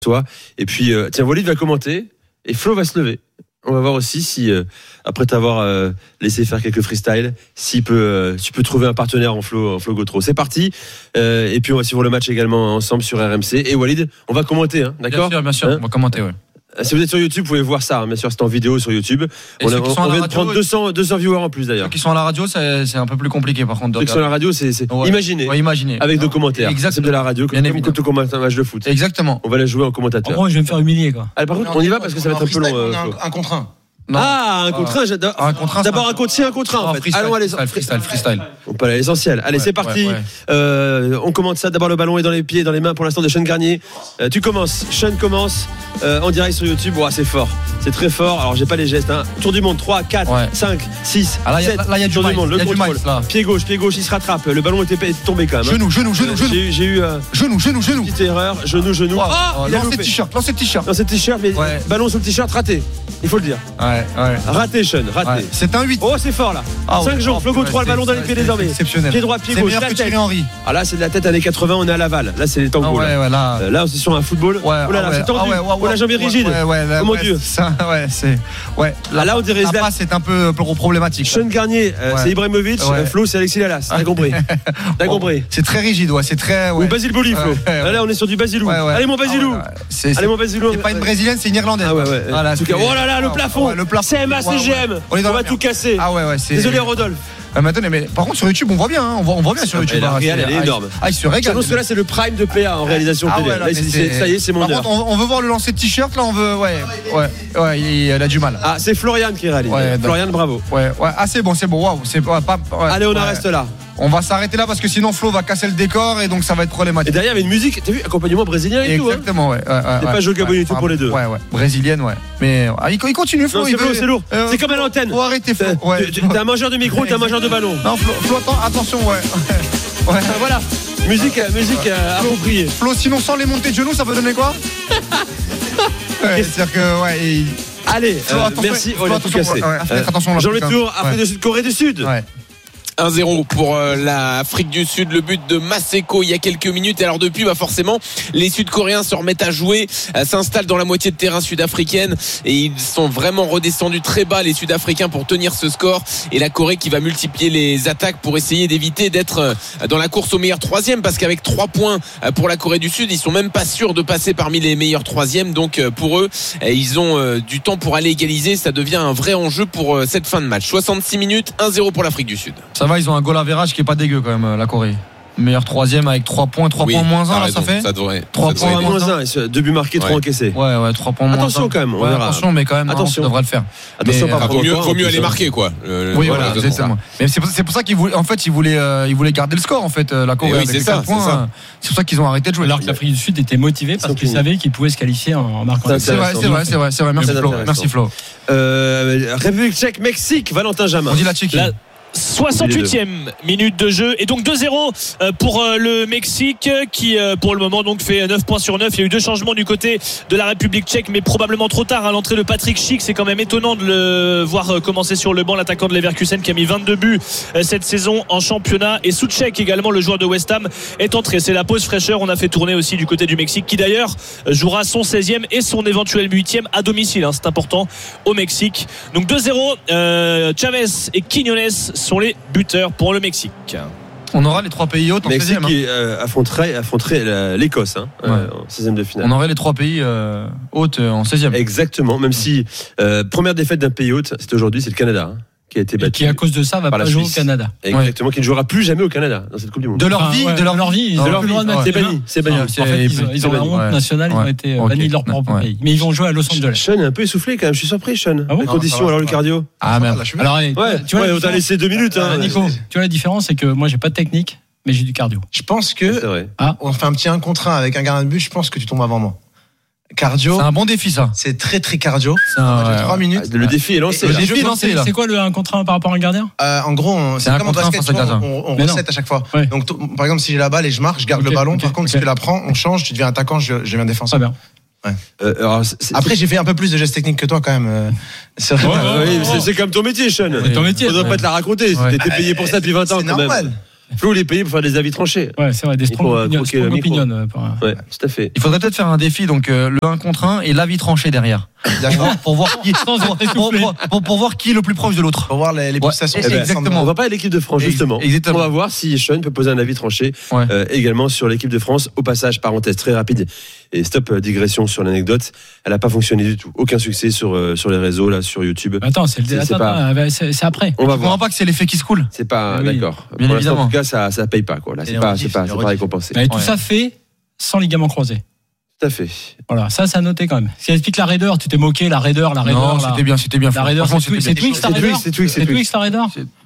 toi. Et puis, tiens, Walid va commenter et Flo va se lever. On va voir aussi si, après t'avoir laissé faire quelques freestyles, si tu peux trouver un partenaire en Flo Gautreau. C'est parti. Et puis on va suivre le match également ensemble sur RMC. Et Walid, on va commenter, hein, d'accord ? Bien sûr, on va commenter, ouais. Si vous êtes sur YouTube, vous pouvez voir ça, hein, bien sûr, c'est en vidéo sur YouTube. On vient de prendre 200 viewers en plus d'ailleurs. Ceux qui sont à la radio, c'est un peu plus compliqué par contre. Ceux qui sont à la radio, c'est imaginer. Ouais, imaginer. Avec nos commentaires. Exactement. C'est de la radio, comme quand on commente un match de foot. Exactement. On va la jouer en commentateur. En gros, je vais me faire humilier, quoi. Allez, par contre, on y va parce que ça va être un peu long. Un contre un. Non. Ah, un contre un, j'adore. D'abord un contre un en fait. Allons, allez. Freestyle. On peut aller à l'essentiel. Allez, c'est parti. On commente ça. D'abord, le ballon est dans les pieds, dans les mains pour l'instant de Sean Garnier. Tu commences. Sean commence en direct sur YouTube. Wow, c'est fort. C'est très fort. Alors, j'ai pas les gestes. Hein. Tour du monde. 3, 4, 5, 6, 7. Là, il y a du monde. Le contrôle. Pied gauche, il se rattrape. Le ballon était tombé quand même. Genou. J'ai eu genou. petite erreur. Genou. Lancez le t-shirt. Mais ballon sur le t-shirt raté. Il faut le dire. Ouais. Raté, Sean, raté. Ouais. C'est un 8. Oh, c'est fort là. 5 jours, Flo Gautreau, le ballon dans les pieds désormais. Exceptionnel. Pied droit, pied gauche, la tête. Henry. Ah là, c'est de la tête années 80, on est à Laval. Là, c'est les tangos. Là, on est sur un football. Oh là là, c'est tendu. Oh, la jambe est rigide. Oh mon Dieu. Là, on dirait Zlatan. C'est un peu problématique. Sean Garnier, c'est Ibrahimovic. Flo, c'est Alexis Lalas. T'as compris. C'est très rigide, c'est très. Ou Basile Boli, Flo. Là, on est sur du Basilou. Allez, mon Basilou. C'est pas une brésilienne, c'est une irlandaise. Oh là là, le plafond. CMA, CGM. On va tout casser. Désolé, Rodolphe. Mais attendez, mais par contre sur YouTube on voit bien, hein, on voit bien sur YouTube. La réal, elle est énorme. Il se régale. Je pense que là c'est le prime de PA en réalisation télé. Là, ça y est, c'est mon heure. Par contre, on veut voir le lancer de t-shirt là, on veut. Il a du mal. Ah, c'est Florian qui réalise. Florian, bravo. Ah c'est bon. Waouh, c'est pas. Allez, on en reste là. On va s'arrêter là parce que sinon Flo va casser le décor et donc ça va être problématique. Et derrière il y avait une musique, t'as vu, accompagnement brésilien et tout. Exactement, C'est pas Joga Bonito pour les deux. Brésilienne, Mais il continue, Flo. C'est lourd. C'est comme à l'antenne. Faut arrêter, Flo. T'es un mangeur de micro, t'es un mangeur de ballon. Non, Flo, attention, Voilà. Musique appropriée. Flo, sinon sans les montées de genoux, ça peut donner quoi? C'est-à-dire que Allez, merci. On a tout cassé. Jean Le Tour, Afrique du Sud, Corée du Sud. 1-0 pour l'Afrique du Sud, le but de Maseko il y a quelques minutes. Et alors depuis, forcément, les Sud-Coréens se remettent à jouer, s'installent dans la moitié de terrain sud-africaine et ils sont vraiment redescendus très bas, les Sud-Africains, pour tenir ce score. Et la Corée qui va multiplier les attaques pour essayer d'éviter d'être dans la course au meilleur troisième, parce qu'avec 3 points pour la Corée du Sud, ils sont même pas sûrs de passer parmi les meilleurs troisièmes. Donc pour eux, ils ont du temps pour aller égaliser. Ça devient un vrai enjeu pour cette fin de match. 66 minutes, 1-0 pour l'Afrique du Sud. Ça va, ils ont un goal average qui est pas dégueu quand même, la Corée. Meilleur troisième avec 3 points moins 1 là, ça fait. Ça devrait. 3 points moins 1, 2 buts marqués, 3 encaissés. 3 points moins 1. Attention quand même, on verra. Attention, mais quand même, ça devrait le faire. Attention, vaut mieux aller marquer quoi. Oui, voilà, c'est ça. Mais c'est pour ça qu'ils voulaient garder le score en fait, la Corée avec 4 points. C'est pour ça qu'ils ont arrêté de jouer. Alors que l'Afrique du Sud était motivée parce qu'ils savaient qu'ils pouvaient se qualifier en marquant. C'est vrai. Merci Flo. République tchèque, Mexique, Valentin Jamin. On dit la Tchéquie. 68e minute de jeu et donc 2-0 pour le Mexique qui pour le moment donc fait 9 points sur 9. Il y a eu 2 changements du côté de la République tchèque, mais probablement trop tard à l'entrée de Patrick Schick. C'est quand même étonnant de le voir commencer sur le banc, l'attaquant de Leverkusen qui a mis 22 buts cette saison en championnat. Et Souček également, le joueur de West Ham, est entré. C'est la pause fraîcheur. On a fait tourner aussi du côté du Mexique qui d'ailleurs jouera son 16e et son éventuel 8e à domicile, c'est important, au Mexique. Donc 2-0, Chavez et Quiñones sont les buteurs pour le Mexique. On aura les 3 pays hôtes en 16e. Mexique qui affronterait l'Écosse en 16e de finale. On aurait les 3 pays hôtes en 16e. Exactement, même si première défaite d'un pays hôte, c'est aujourd'hui, c'est le Canada. Qui a été battu. Et qui à cause de ça va pas jouer au Canada. Exactement, qui ne jouera plus jamais au Canada dans cette Coupe du Monde. De leur vie, ils ont plus le droit de mettre. C'est banni. En fait, ils ont la honte nationale, ils ont été bannis de leur propre pays. Mais ils vont jouer à Los Angeles. Sean est un peu essoufflé quand même, je suis surpris Sean. Les conditions, alors le cardio. Ah merde. Alors tu vois, on t'a laissé 2 minutes. Nico, tu vois la différence, c'est que moi j'ai pas de technique, mais j'ai du cardio. Je pense que on fait un petit 1 contre 1 avec un gardien de but, je pense que tu tombes avant moi. Cardio. C'est un bon défi ça. C'est très très cardio. C'est 3 minutes. Le défi est lancé. C'est quoi le 1 contre 1 par rapport à un gardien? En gros, c'est comme en basket, on reset à chaque fois. Ouais. Donc par exemple, si j'ai la balle et je marque, je garde le ballon. Par contre, si tu la prends, on change, tu deviens attaquant, je deviens défenseur. Très bien. Ouais. Après, j'ai fait un peu plus de gestes techniques que toi quand même. C'est vrai. C'est comme ton métier, Sean. Ton métier. On ne doit pas te la raconter. T'es payé pour ça depuis 20 ans. C'est normal. Flo, il est payé pour faire des avis tranchés. Ouais, c'est vrai, des strong opinions. Ouais, tout à fait. Il faudrait peut-être faire un défi, donc le 1 contre 1 et l'avis tranché derrière. pour voir qui est le plus proche de l'autre. Pour voir les pulsations. Exactement. On va pas à l'équipe de France, justement. Exactement. On va voir si Sean peut poser un avis tranché également sur l'équipe de France. Au passage, parenthèse très rapide et stop digression sur l'anecdote. Elle n'a pas fonctionné du tout. Aucun succès sur les réseaux, là, sur YouTube. Attends, c'est après. On va voir. Pas que c'est l'effet qui se coule. C'est pas d'accord. Bien évidemment. En tout cas, ça paye pas, quoi. Là, c'est pas récompensé. Tout ça fait sans ligament croisé. Tout à fait. Voilà, ça a noté quand même. Ce qui explique la raideur, tu t'es moqué, la raideur. Non, c'était bien. La raideur, c'est Twix ta raideur. C'est Twix ta raideur.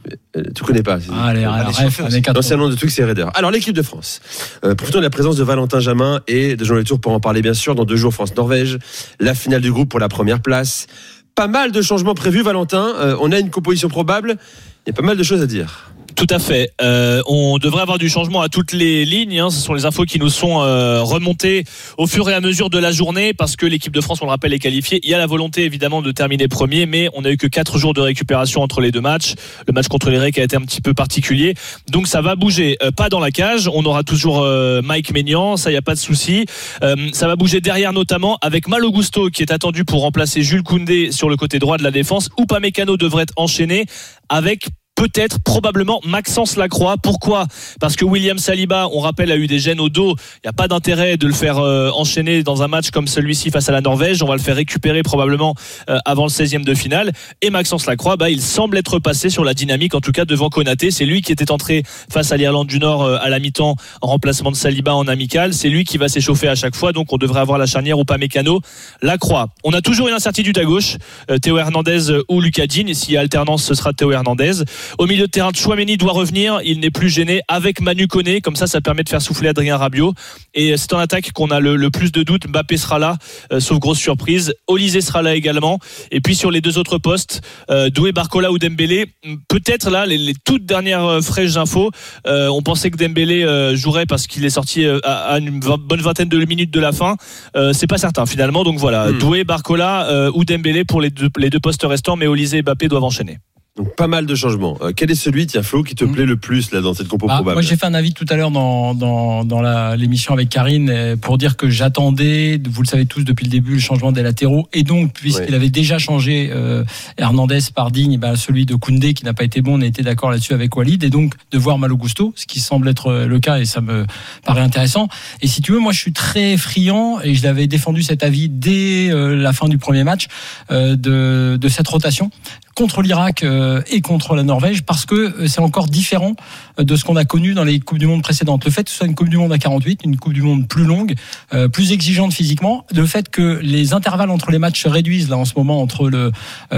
Tu connais pas. Allez, l'ancien nom de Twix, c'est Raider. Alors, l'équipe de France. Profitons de la présence de Valentin Jamin et de Jean Letour pour en parler, bien sûr, dans 2 jours, France-Norvège. La finale du groupe pour la première place. Pas mal de changements prévus, Valentin. On a une composition probable. Il y a pas mal de choses à dire. Tout à fait. On devrait avoir du changement à toutes les lignes. Ce sont les infos qui nous sont remontées au fur et à mesure de la journée parce que l'équipe de France, on le rappelle, est qualifiée. Il y a la volonté évidemment de terminer premier, mais on n'a eu que 4 jours de récupération entre les 2 matchs. Le match contre les Grecs a été un petit peu particulier. Donc ça va bouger. Pas dans la cage. On aura toujours Mike Maignan. Ça, il n'y a pas de souci. Ça va bouger derrière notamment avec Malo Gusto qui est attendu pour remplacer Jules Koundé sur le côté droit de la défense. Upamecano devrait être enchaîné avec peut-être, probablement, Maxence Lacroix. Pourquoi ? Parce que William Saliba, on rappelle, a eu des gènes au dos. Il n'y a pas d'intérêt de le faire enchaîner dans un match comme celui-ci face à la Norvège. On va le faire récupérer probablement avant le 16e de finale. Et Maxence Lacroix, il semble être passé sur la dynamique, en tout cas devant Konaté. C'est lui qui était entré face à l'Irlande du Nord à la mi-temps en remplacement de Saliba en amical. C'est lui qui va s'échauffer à chaque fois. Donc on devrait avoir la charnière Upamecano, Lacroix. On a toujours une incertitude à gauche. Théo Hernandez ou Lucas Digne. S'il y a alternance, ce sera Théo Hernandez. Au milieu de terrain, Tchouaméni doit revenir. Il n'est plus gêné avec Manu Koné. Comme ça permet de faire souffler Adrien Rabiot. Et c'est en attaque qu'on a le plus de doutes. Mbappé sera là, sauf grosse surprise. Olysée sera là également. Et puis sur les 2 autres postes, Doué, Barcola ou Dembélé. Peut-être là, les toutes dernières fraîches infos. On pensait que Dembélé jouerait parce qu'il est sorti à une bonne vingtaine de minutes de la fin. C'est pas certain finalement. Donc voilà, Doué, Barcola ou Dembélé pour les deux postes restants. Mais Olysée et Mbappé doivent enchaîner. Donc pas mal de changements. Quel est celui, Flo, qui te plaît le plus là dans cette compo probable ? Moi, j'ai fait un avis tout à l'heure dans l'émission avec Karine pour dire que j'attendais, vous le savez tous depuis le début, le changement des latéraux. Et donc, puisqu'il avait déjà changé Hernandez par Digne, celui de Koundé qui n'a pas été bon, on a été d'accord là-dessus avec Walid. Et donc, de voir Malo Gusto, ce qui semble être le cas et ça me paraît intéressant. Et si tu veux, moi, je suis très friand et je l'avais défendu cet avis dès la fin du premier match de cette rotation contre l'Irak et contre la Norvège parce que c'est encore différent de ce qu'on a connu dans les Coupes du Monde précédentes. Le fait que ce soit une Coupe du Monde à 48, une Coupe du Monde plus longue, plus exigeante physiquement, le fait que les intervalles entre les matchs se réduisent là en ce moment entre le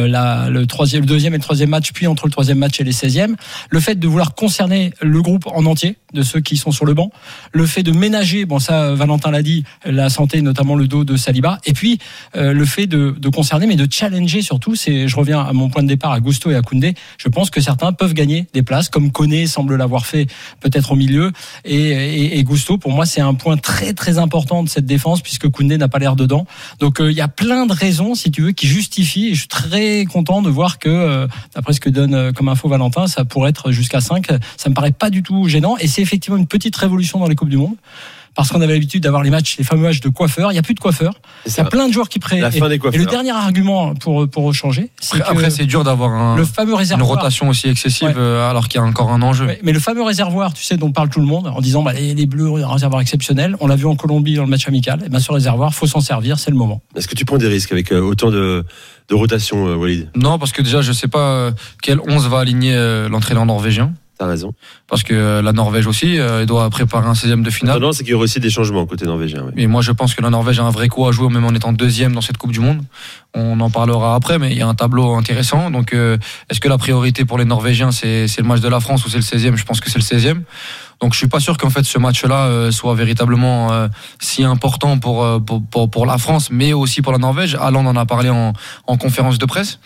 deuxième et le troisième match, puis entre le troisième match et les 16e, le fait de vouloir concerner le groupe en entier, de ceux qui sont sur le banc, le fait de ménager, ça Valentin l'a dit, la santé, notamment le dos de Saliba, et puis le fait de concerner, mais de challenger surtout, je reviens à mon point de départ à Gusto et à Koundé, je pense que certains peuvent gagner des places, comme Koné semble l'avoir fait peut-être au milieu, et Gusto, pour moi, c'est un point très très important de cette défense, puisque Koundé n'a pas l'air dedans. Donc il y a plein de raisons, si tu veux, qui justifient, et je suis très content de voir que, d'après ce que donne comme info Valentin, ça pourrait être jusqu'à 5, ça me paraît pas du tout gênant, et c'est effectivement une petite révolution dans les Coupes du Monde. Parce qu'on avait l'habitude d'avoir les fameux matchs de coiffeurs. Il n'y a plus de coiffeurs. Il y a plein de joueurs qui prennent. Et le dernier argument pour changer, c'est après c'est dur d'avoir le fameux réservoir, une rotation aussi excessive alors qu'il y a encore un enjeu. Mais le fameux réservoir, tu sais, dont parle tout le monde en disant les Bleus ont un réservoir exceptionnel. On l'a vu en Colombie dans le match amical. Et ce réservoir, faut s'en servir, c'est le moment. Est-ce que tu prends des risques avec autant de rotation, Walid ? Non, parce que déjà je sais pas quel 11 va aligner l'entraîneur norvégien. T'as raison. Parce que la Norvège aussi doit préparer un 16e de finale. Non, c'est qu'il y aura aussi des changements côté norvégien. Oui. Et moi, je pense que la Norvège a un vrai coup à jouer, même en étant 2e dans cette Coupe du Monde. On en parlera après, mais il y a un tableau intéressant. Donc, est-ce que la priorité pour les Norvégiens, c'est le match de la France ou c'est le 16e ? Je pense que c'est le 16e. Donc, je suis pas sûr qu'en fait ce match-là soit véritablement si important pour la France, mais aussi pour la Norvège. Haaland en a parlé en conférence de presse.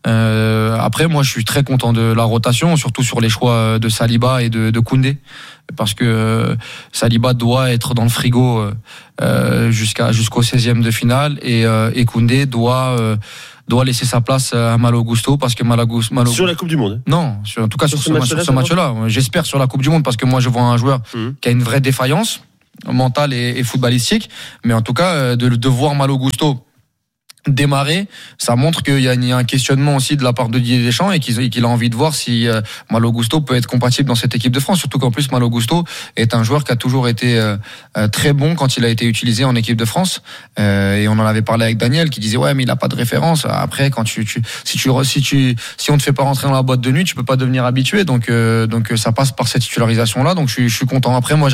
Après, moi, je suis très content de la rotation, surtout sur les choix de Saliba et de Koundé, parce que Saliba doit être dans le frigo jusqu'au 16e de finale et Koundé doit doit laisser sa place à Malo Gusto parce que sur la Coupe du Monde. Non, en tout cas sur ce match-là. J'espère sur la Coupe du Monde parce que moi je vois un joueur qui a une vraie défaillance mentale et footballistique, mais en tout cas de voir Malo Gusto démarrer, ça montre qu'il y a un questionnement aussi de la part de Didier Deschamps et qu'il a envie de voir si Malo Gusto peut être compatible dans cette équipe de France, surtout qu'en plus Malo Gusto est un joueur qui a toujours été très bon quand il a été utilisé en équipe de France, et on en avait parlé avec Daniel qui disait ouais mais il a pas de référence. Après quand si on te fait pas rentrer dans la boîte de nuit, tu peux pas devenir habitué, donc ça passe par cette titularisation là, donc je suis content. Après moi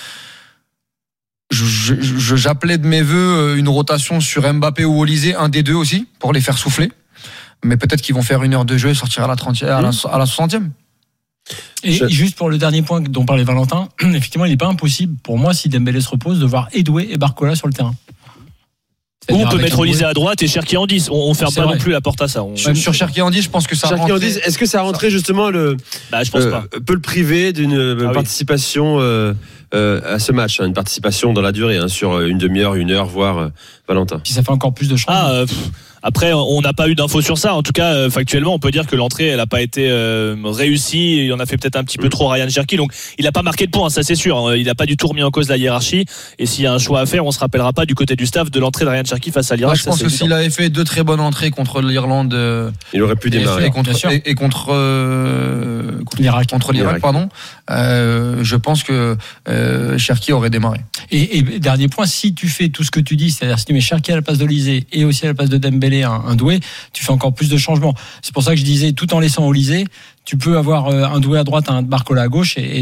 j'appelais de mes voeux une rotation sur Mbappé ou Olysée, un des deux aussi, pour les faire souffler. Mais peut-être qu'ils vont faire 1 heure de jeu et sortir à la 30e, à la 60e. Et juste pour le dernier point dont parlait Valentin, effectivement, il n'est pas impossible pour moi, si Dembélé se repose, de voir Edoué et Barcola sur le terrain. Ou on peut mettre Olysée à droite et Cherki en 10. On ne ferme pas non plus la porte à ça. Sur Cherki en 10, je pense que ça rentre. Est-ce que ça rentrait justement je pense pas. Peut le priver d'une participation à ce match, une participation dans la durée, sur une demi-heure, 1 heure, voire Valentin. Si ça fait encore plus de chance. Après, on n'a pas eu d'infos sur ça. En tout cas, factuellement, on peut dire que l'entrée, elle n'a pas été réussie. Il en a fait peut-être un petit peu trop Ryan Cherki. Donc, il n'a pas marqué de points, ça c'est sûr. Il n'a pas du tout remis en cause la hiérarchie. Et s'il y a un choix à faire, on ne se rappellera pas du côté du staff de l'entrée de Ryan Cherki face à l'Irak. Je pense que s'il avait fait 2 très bonnes entrées contre l'Irlande, il aurait pu démarrer. Et contre l'Irak, pardon. Je pense que Cherki aurait démarré. Et dernier point, si tu fais tout ce que tu dis, c'est-à-dire si tu mets Cherki à la place d'Olysée et aussi à la place de Dembélé un Doué, tu fais encore plus de changements. C'est pour ça que je disais, tout en laissant Olysée, tu peux avoir un Doué à droite, un Barcola à gauche et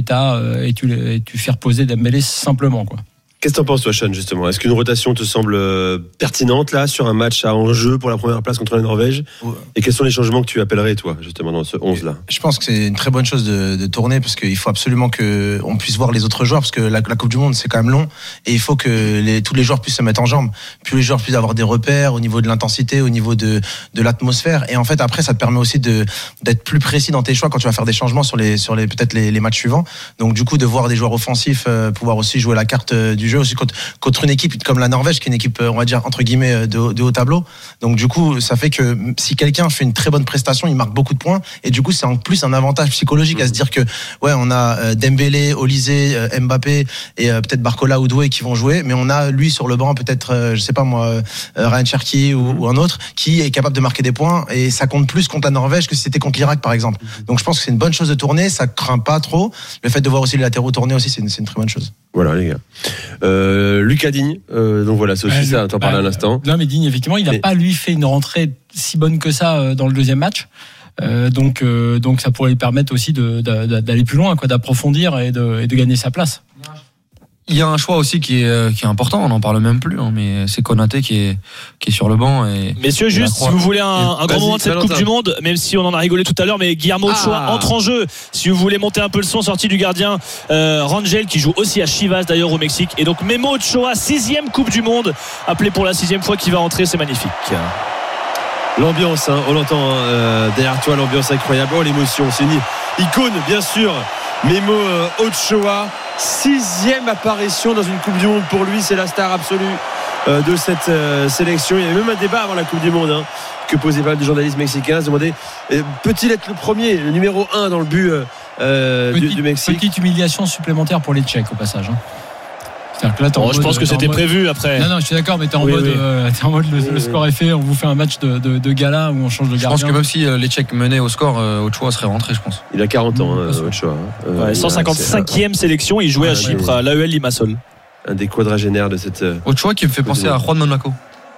tu fais reposer Dembélé simplement, quoi. Qu'est-ce que t'en penses, toi, Sean, justement? Est-ce qu'une rotation te semble pertinente, là, sur un match à enjeu pour la première place contre la Norvège? Et quels sont les changements que tu appellerais, toi, justement, dans ce 11-là? Je pense que c'est une très bonne chose de tourner, parce qu'il faut absolument qu'on puisse voir les autres joueurs, parce que la Coupe du Monde, c'est quand même long, et il faut que tous les joueurs puissent se mettre en jambes. Plus les joueurs puissent avoir des repères au niveau de l'intensité, au niveau de l'atmosphère. Et en fait, après, ça te permet aussi d'être plus précis dans tes choix quand tu vas faire des changements sur peut-être les matchs suivants. Donc, du coup, de voir des joueurs offensifs pouvoir aussi jouer la carte du jeu aussi contre une équipe comme la Norvège, qui est une équipe, on va dire, entre guillemets, de haut tableau. Donc du coup, ça fait que si quelqu'un fait une très bonne prestation, il marque beaucoup de points, et du coup c'est en plus un avantage psychologique à se dire que on a Dembélé, Olysée, Mbappé et peut-être Barcola ou Doué qui vont jouer, mais on a lui sur le banc, peut-être je sais pas moi, Ryan Cherki ou un autre qui est capable de marquer des points, et ça compte plus contre la Norvège que si c'était contre l'Irak par exemple. Donc je pense que c'est une bonne chose de tourner, ça craint pas trop. Le fait de voir aussi les latéraux tourner aussi, c'est une très bonne chose. Voilà les gars. Lucas Digne, donc voilà, c'est aussi ça, t'en parlais à l'instant. Non mais Digne, effectivement, il n'a pas lui fait une rentrée si bonne que ça dans le deuxième match. Donc ça pourrait lui permettre aussi d'aller plus loin, quoi, d'approfondir et de gagner sa place. Il y a un choix aussi qui est important, on n'en parle même plus, mais c'est Konaté qui est sur le banc. Messieurs, juste si vous voulez un grand moment de cette Coupe du Monde, même si on en a rigolé tout à l'heure, mais Guillermo Ochoa entre en jeu. Si vous voulez monter un peu le son, sortie du gardien Rangel, qui joue aussi à Chivas d'ailleurs au Mexique. Et donc Memo Ochoa, 6e Coupe du Monde, appelé pour la 6e fois, qui va entrer, c'est magnifique. L'ambiance, on l'entend derrière toi, l'ambiance incroyable, l'émotion, c'est une icône bien sûr. Memo Ochoa, 6e apparition dans une Coupe du Monde pour lui, c'est la star absolue de cette sélection. Il y avait même un débat avant la Coupe du Monde que posaient pas mal de journalistes mexicains, se demandaient peut-il être le premier, le numéro 1 dans le but du Mexique. Petite humiliation supplémentaire pour les Tchèques au passage. C'est-à-dire que là, je pense que c'était prévu après. Non, je suis d'accord, mais t'es en mode le score est fait, on vous fait un match de gala où on change de gardien. Je pense que même si les Tchèques menaient au score, Ochoa serait rentré, je pense. Il a 40 ans, Ochoa. 155e sélection, il jouait à Chypre, à l'AEL Limassol. Un des quadragénaires de cette. Ochoa qui me fait penser à Juan Monaco.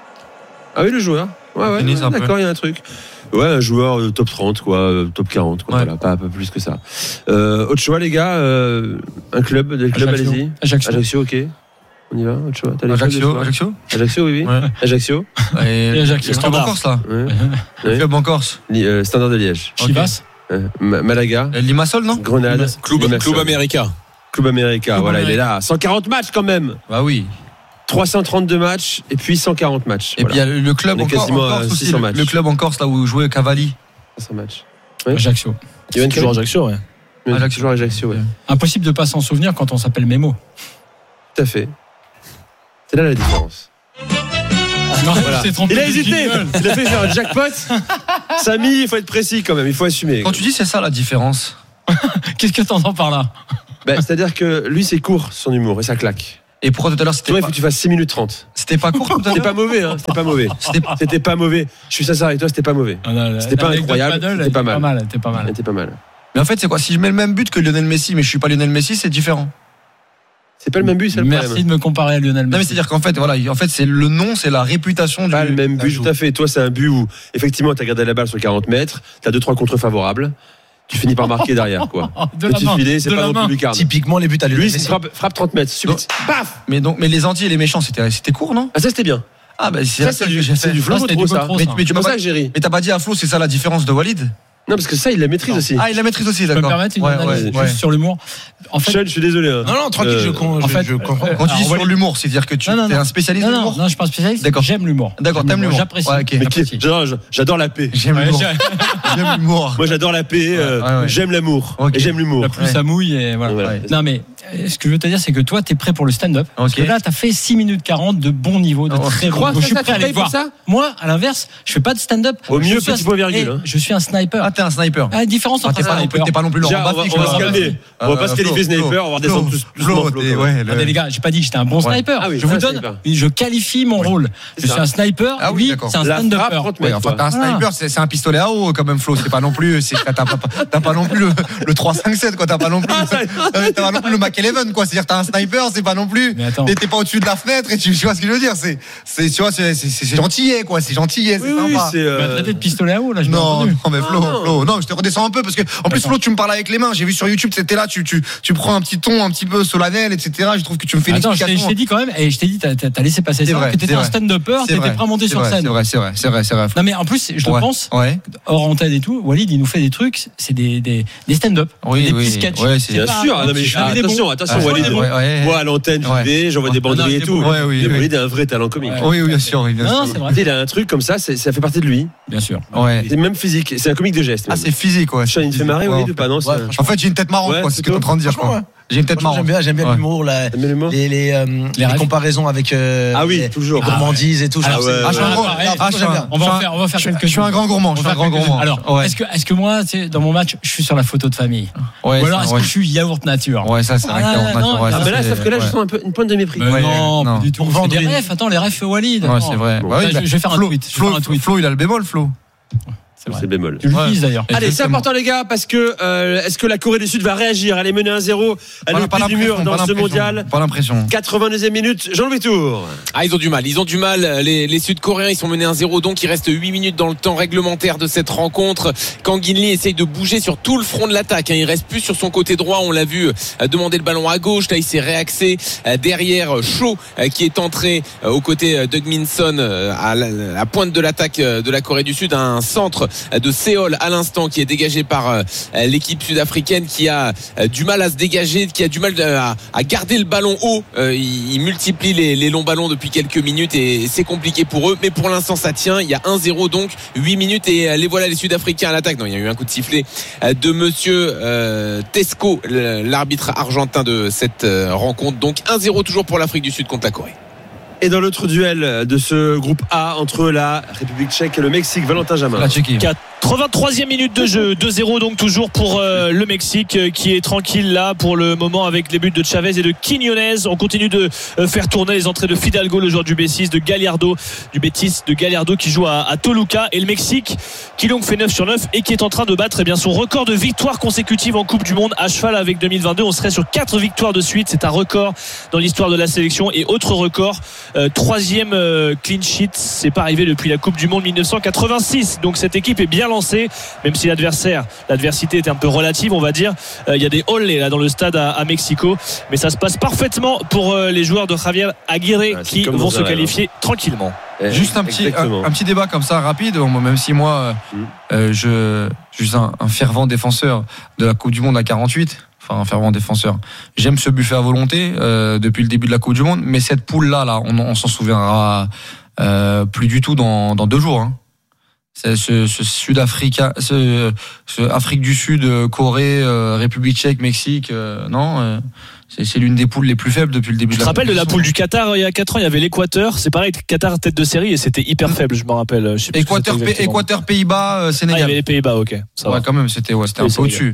Ah oui, le joueur. Ouais, d'accord, il y a un truc. Ouais, un joueur top 30, quoi, top 40, quoi, voilà, pas plus que ça. Ochoa, les gars, un club, allez-y. Ajaccio, ok. On y va, Ochoa. Ajaccio, oui. Ouais. Ajaccio. Et Ajaccio. Le club en Corse, là. Le club en Corse. Standard de Liège. Chivas. Malaga. Limassol, non? Grenade. Club América. Club América, voilà, il est là. 140 matchs quand même. Bah oui. 332 matchs et puis 140 matchs. Et puis il y a le club en Corse aussi, le club en Corse là où jouait Cavalli. 500 matchs. Ouais. Ajaccio. Il y a toujours Ajaccio, ouais. Ajaccio, ouais. Impossible de pas s'en souvenir quand on s'appelle Memo. Tout à fait. C'est là la différence. Non, Voilà. c'est trompé Il a de hésité. jingle. Il a fait faire un jackpot. Samy, il faut être précis quand même. Il faut assumer. Quand tu dis c'est ça la différence. Qu'est-ce que t'entends par là? C'est-à-dire que lui, c'est court son humour et ça claque. Et pourquoi tout à l'heure c'était Toi, il pas, faut que tu fasses 6 minutes 30. c'était pas court tout à C'était l'heure pas mauvais, hein. C'était pas mauvais. C'était pas mauvais. Je suis sincère avec toi, c'était pas mauvais. C'était pas incroyable, c'était pas mal. C'était pas mal. C'était pas mal. Mais en fait c'est quoi? Si je mets le même but que Lionel Messi, mais je suis pas Lionel Messi, c'est différent. C'est pas le même but, c'est le Merci problème. de me comparer à Lionel Messi. Non mais c'est-à-dire qu'en fait voilà, en fait c'est le nom, c'est la réputation Pas du le même but, du tout à fait. Toi, c'est un but où, effectivement, t'as gardé la balle sur 40 mètres, t'as 2-3 contre favorables, tu finis par marquer derrière, quoi. De la Petit main, filet, c'est de pas la non main. plus lucarne. Typiquement, les buts à Lui, Lionel c'est Messi. frappe 30 mètres, subit. Paf! Mais les Antilles et les méchants, c'était court, non? Ah, ça, c'était bien. Ah bah Ça, c'est du flow, c'était trop, du ça. Gautreau, Mais ça. tu C'est m'as pour ça pas, que j'ai ri. mais t'as pas dit à Flo, c'est ça la différence de Walid? Non, parce que ça, il la maîtrise aussi. Ah, il la maîtrise aussi, Je peux me d'accord. permettre une Ouais, analyse ouais. juste sur l'humour. En fait, Sean, je suis désolé. hein. Non, tranquille, je comprends. en fait, comprends. Quand tu dis alors, sur l'humour, c'est-à-dire que tu es un spécialiste de non, l'humour? non, je suis pas un spécialiste. D'accord. J'aime l'humour. D'accord, t'aimes l'humour. J'apprécie. Ouais, ok. Mais J'apprécie. j'adore la paix. J'aime Ouais, l'humour. J'aime l'humour. Moi, j'adore la paix. ouais. J'aime l'amour. Ok. Et j'aime l'humour. La pluie, Ouais. ça mouille et voilà. Voilà. Non, mais ce que je veux te dire, c'est que toi, t'es prêt pour le stand-up. Parce Ok. que là, t'as fait 6 minutes 40 de bon niveau, de Oh, très tu bon crois niveau. ça, Je suis ça, prêt à tu aller payes voir. pour ça Moi, à l'inverse, je fais pas de stand-up. Au mieux, Je suis petit un- point virgule, eh, hein. Je suis un sniper. Ah, t'es un sniper. La différence Ah, entre un sniper. t'es pas non plus Laurent Déjà, Baffy. on va se calmer. On va pas se qualifier sniper, on va redescendre tous doucement. Flo, quand même. Attendez, les gars, j'ai pas dit que j'étais un bon Ouais. sniper. Ah oui, je vous un donne, sniper. je qualifie mon rôle. Je C'est suis ça. un sniper. Ah oui, lui, d'accord. c'est un La stand-upper. frappe, 30 Ouais, mètres. enfin, t'as un Voilà. sniper, c'est un pistolet à eau quand même, Flo. C'est pas non plus, t'as pas non plus le 3-5-7, quoi. T'as pas non plus, t'as pas non plus le Mac 11, quoi. C'est-à-dire, t'as un sniper, c'est pas non plus. Mais attends. T'es pas au-dessus de la fenêtre et tu vois ce que je veux dire. Tu vois, c'est gentillet, quoi. C'est gentillet, c'est Oui, oui, sympa. c'est. Tu m'as traité de pistolet à eau, là, je m'ai Non, entendu. non, mais Flo, non. Flo, non, je te redescends un peu parce que, en plus, Flo, tu me parles avec les mains. J'ai vu sur YouTube, c'était là, tu prends un petit ton un petit peu solennel, etc. Je trouve que tu me fais une Attends, je explication. t'ai dit quand même, et je t'ai dit, t'as laissé passer C'est ça, vrai, que t'étais c'est un vrai. stand-upper, C'est t'étais vrai, prêt à monter sur c'est scène. C'est vrai. Non, mais en plus, je le Ouais, pense, ouais. hors antenne et tout, Walid, il nous fait des trucs, c'est des stand-up. Oui, des oui. petits sketchs. Ouais, c'est Bien pas- sûr, non, mais Ah, des attention, bons. attention, Ah, Walid. des bons. Moi, à l'antenne, Ouais. j'y vais, j'envoie des banderies et des tout. bons. Ouais, oui, Mais oui. Walid est un vrai talent comique. Ouais. Oui, bien sûr, bien Non, sûr. non, c'est vrai. Il a un truc comme ça, ça fait partie de lui. Bien sûr. Ouais. C'est même physique. C'est un comique de geste. Ah, c'est physique, ouais. Sean, il te fait marrer, Ouais, Walid, ou pas? Non, c'est- Ouais, En fait, j'ai une tête marrante, Ouais, quoi. C'est ce que t'es en plutôt. train de dire, Franchement, quoi. ouais. J'ai une tête Franchement, marrante. j'aime bien Ouais. l'humour, T'aimes bien l'humour les rêves. comparaisons avec Ah oui, les toujours. gourmandises et tout. Ah je ouais, sais. Ah, je suis un ouais. gros- Ouais, ah, je suis un- On va faire quelques Je suis un grand gourmand, je suis un grand gourmand. Alors, Ouais. est-ce que moi, tu sais, dans mon match, je suis sur la photo de famille? Ouais, Ou alors, est-ce ouais. que je suis yaourt nature? Ouais, ça, c'est vrai Ah, que non, ouais, Ah, ça, mais là, c'est- sauf que là, je ouais. sens un peu une pointe de mépris. Mais Ouais, non, non. pas du tout. Pour C'est vendre des une- refs, attends, les refs Walid. Ouais, attends. c'est vrai. Bon. Bah oui, Je vais faire un Flo, tweet. Je vais faire un tweet. Flo, il a le bémol, Flo. C'est vrai. C'est le bémol. Tu l'utilises d'ailleurs. Allez, c'est Exactement. important les gars parce que est-ce que la Corée du Sud va réagir? Elle est menée 1-0, elle est au pied du mur dans ce mondial. Pas l'impression. 82e minute, Jean-Louis Tour. Ah, ils ont du mal. Les Sud-Coréens, ils sont menés 1-0, donc il reste 8 minutes dans le temps réglementaire de cette rencontre. Kang In-lee essaye de bouger sur tout le front de l'attaque. Il reste plus sur son côté droit. On l'a vu demander le ballon à gauche. Là, il s'est réaxé derrière Cho qui est entré aux côtés d'Heung Min Son à la pointe de l'attaque de la Corée du Sud. Un centre de Séoul à l'instant qui est dégagé par l'équipe sud-africaine qui a du mal à se dégager, qui a du mal à garder le ballon haut. Il multiplie les longs ballons depuis quelques minutes et c'est compliqué pour eux, mais pour l'instant ça tient. Il y a 1-0, donc 8 minutes et les voilà, les Sud-Africains à l'attaque. Non, il y a eu un coup de sifflet de monsieur Tesco, l'arbitre argentin de cette rencontre. Donc 1-0 toujours pour l'Afrique du Sud contre la Corée. Et dans l'autre duel de ce groupe A entre la République tchèque et le Mexique, Valentin Jamin. La Tchéquie. 83e minute de jeu, 2-0 donc toujours pour le Mexique qui est tranquille là pour le moment avec les buts de Chavez et de Quiñones. On continue de faire tourner les entrées de Fidalgo, le joueur du Betis, de Gallardo, du Betis, de Gallardo qui joue à Toluca, et le Mexique qui donc fait 9 sur 9 et qui est en train de battre bien son record de victoires consécutives en Coupe du Monde à cheval avec 2022. On serait sur 4 victoires de suite, c'est un record dans l'histoire de la sélection. Et autre record, 3e clean sheet, c'est pas arrivé depuis la Coupe du Monde 1986. Donc cette équipe est bien lancée, même si l'adversité est un peu relative, on va dire. Il y a des hollés là dans le stade à Mexico, mais ça se passe parfaitement pour les joueurs de Javier Aguirre qui comme vont dans se un rêve. qualifier tranquillement. Juste un petit débat comme ça rapide, même si moi je suis un fervent défenseur de la Coupe du Monde à 48, enfin un fervent défenseur. J'aime ce buffet à volonté depuis le début de la Coupe du Monde, mais cette poule là on s'en souviendra plus du tout dans 2 jours. Hein. ce Sud-Africain, ce Afrique du Sud, Corée, République Tchèque, Mexique, non. C'est l'une des poules les plus faibles depuis le début de la compétition. Tu te rappelles de la poule du Qatar il y a 4 ans, il y avait l'Équateur. C'est pareil, Qatar tête de série et c'était hyper faible, je me rappelle. Équateur, Pays-Bas, Sénégal. Il y avait les Pays-Bas, ok. Ça va. Quand même, c'était un peu au-dessus.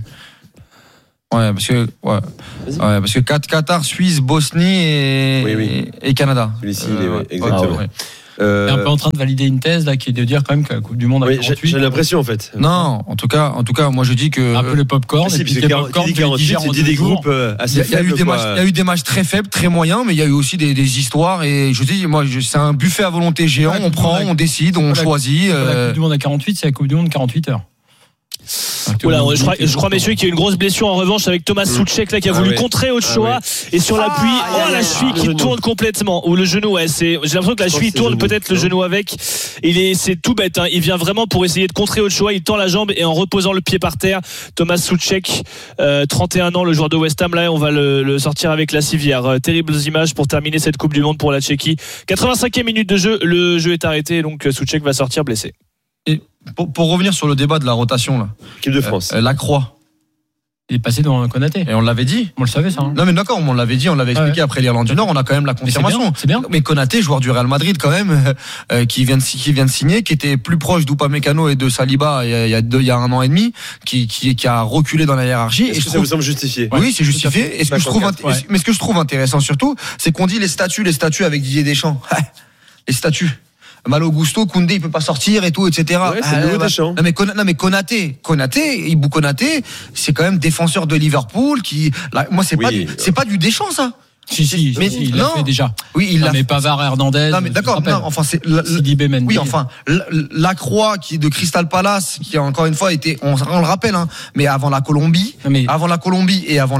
Ouais, parce que Qatar, Suisse, Bosnie et Canada. Celui-ci, exactement. T'es un peu en train de valider une thèse là qui est de dire quand même que la Coupe du Monde a 48. J'ai l'impression en fait. Non, en tout cas, moi je dis que un peu le popcorn. Si, parce que 48, c'est dit des groupes assez faibles. Il y a eu des matchs très faibles, très moyens, mais il y a eu aussi des histoires. Et je dis, moi, c'est un buffet à volonté géant. On prend, on décide, on choisit. La Coupe du Monde à 48, c'est la Coupe du Monde 48 heures. Oula, je crois messieurs qu'il y a une grosse blessure en revanche avec Thomas Souček là qui a voulu contrer Ochoa et sur l'appui la cheville qui tourne complètement ou le genou j'ai l'impression que la cheville tourne peut-être le genou avec c'est tout bête il vient vraiment pour essayer de contrer Ochoa, il tend la jambe et en reposant le pied par terre Thomas Souček 31 ans le joueur de West Ham là on va le sortir avec la civière. Terribles images pour terminer cette Coupe du Monde pour la Tchéquie. 85e minute de jeu, le jeu est arrêté donc Souček va sortir blessé. Et pour revenir sur le débat de la rotation là, équipe de France, Lacroix, il est passé devant Konaté. Et on l'avait dit. On le savait ça. Non mais d'accord, on l'avait dit, on l'avait expliqué après l'Irlande du Nord, on a quand même la confirmation. C'est bien. Mais Konaté, joueur du Real Madrid quand même, qui vient de signer, qui était plus proche d'Upamecano et de Saliba il y a 1 an et demi, qui a reculé dans la hiérarchie. Est-ce que ça vous semble justifié? Oui, c'est justifié. Et ce que je trouve intéressant surtout, c'est qu'on dit les statuts avec Didier Deschamps. Les statuts. Malo Gusto, Koundé, il peut pas sortir et tout, etc. Ouais, c'est le nouveau Deschamps. Non mais Konaté, Ibou Konaté, c'est quand même défenseur de Liverpool moi c'est pas du Deschamps ça. Si, il l'a fait déjà. Oui, il l'a fait. Mais Pavard, Hernandez. Non, mais d'accord, enfin, c'est, Sidibé Mendy. Oui, enfin, Lacroix, qui est de Crystal Palace, qui a encore une fois été, on le rappelle, hein, mais avant la Colombie et avant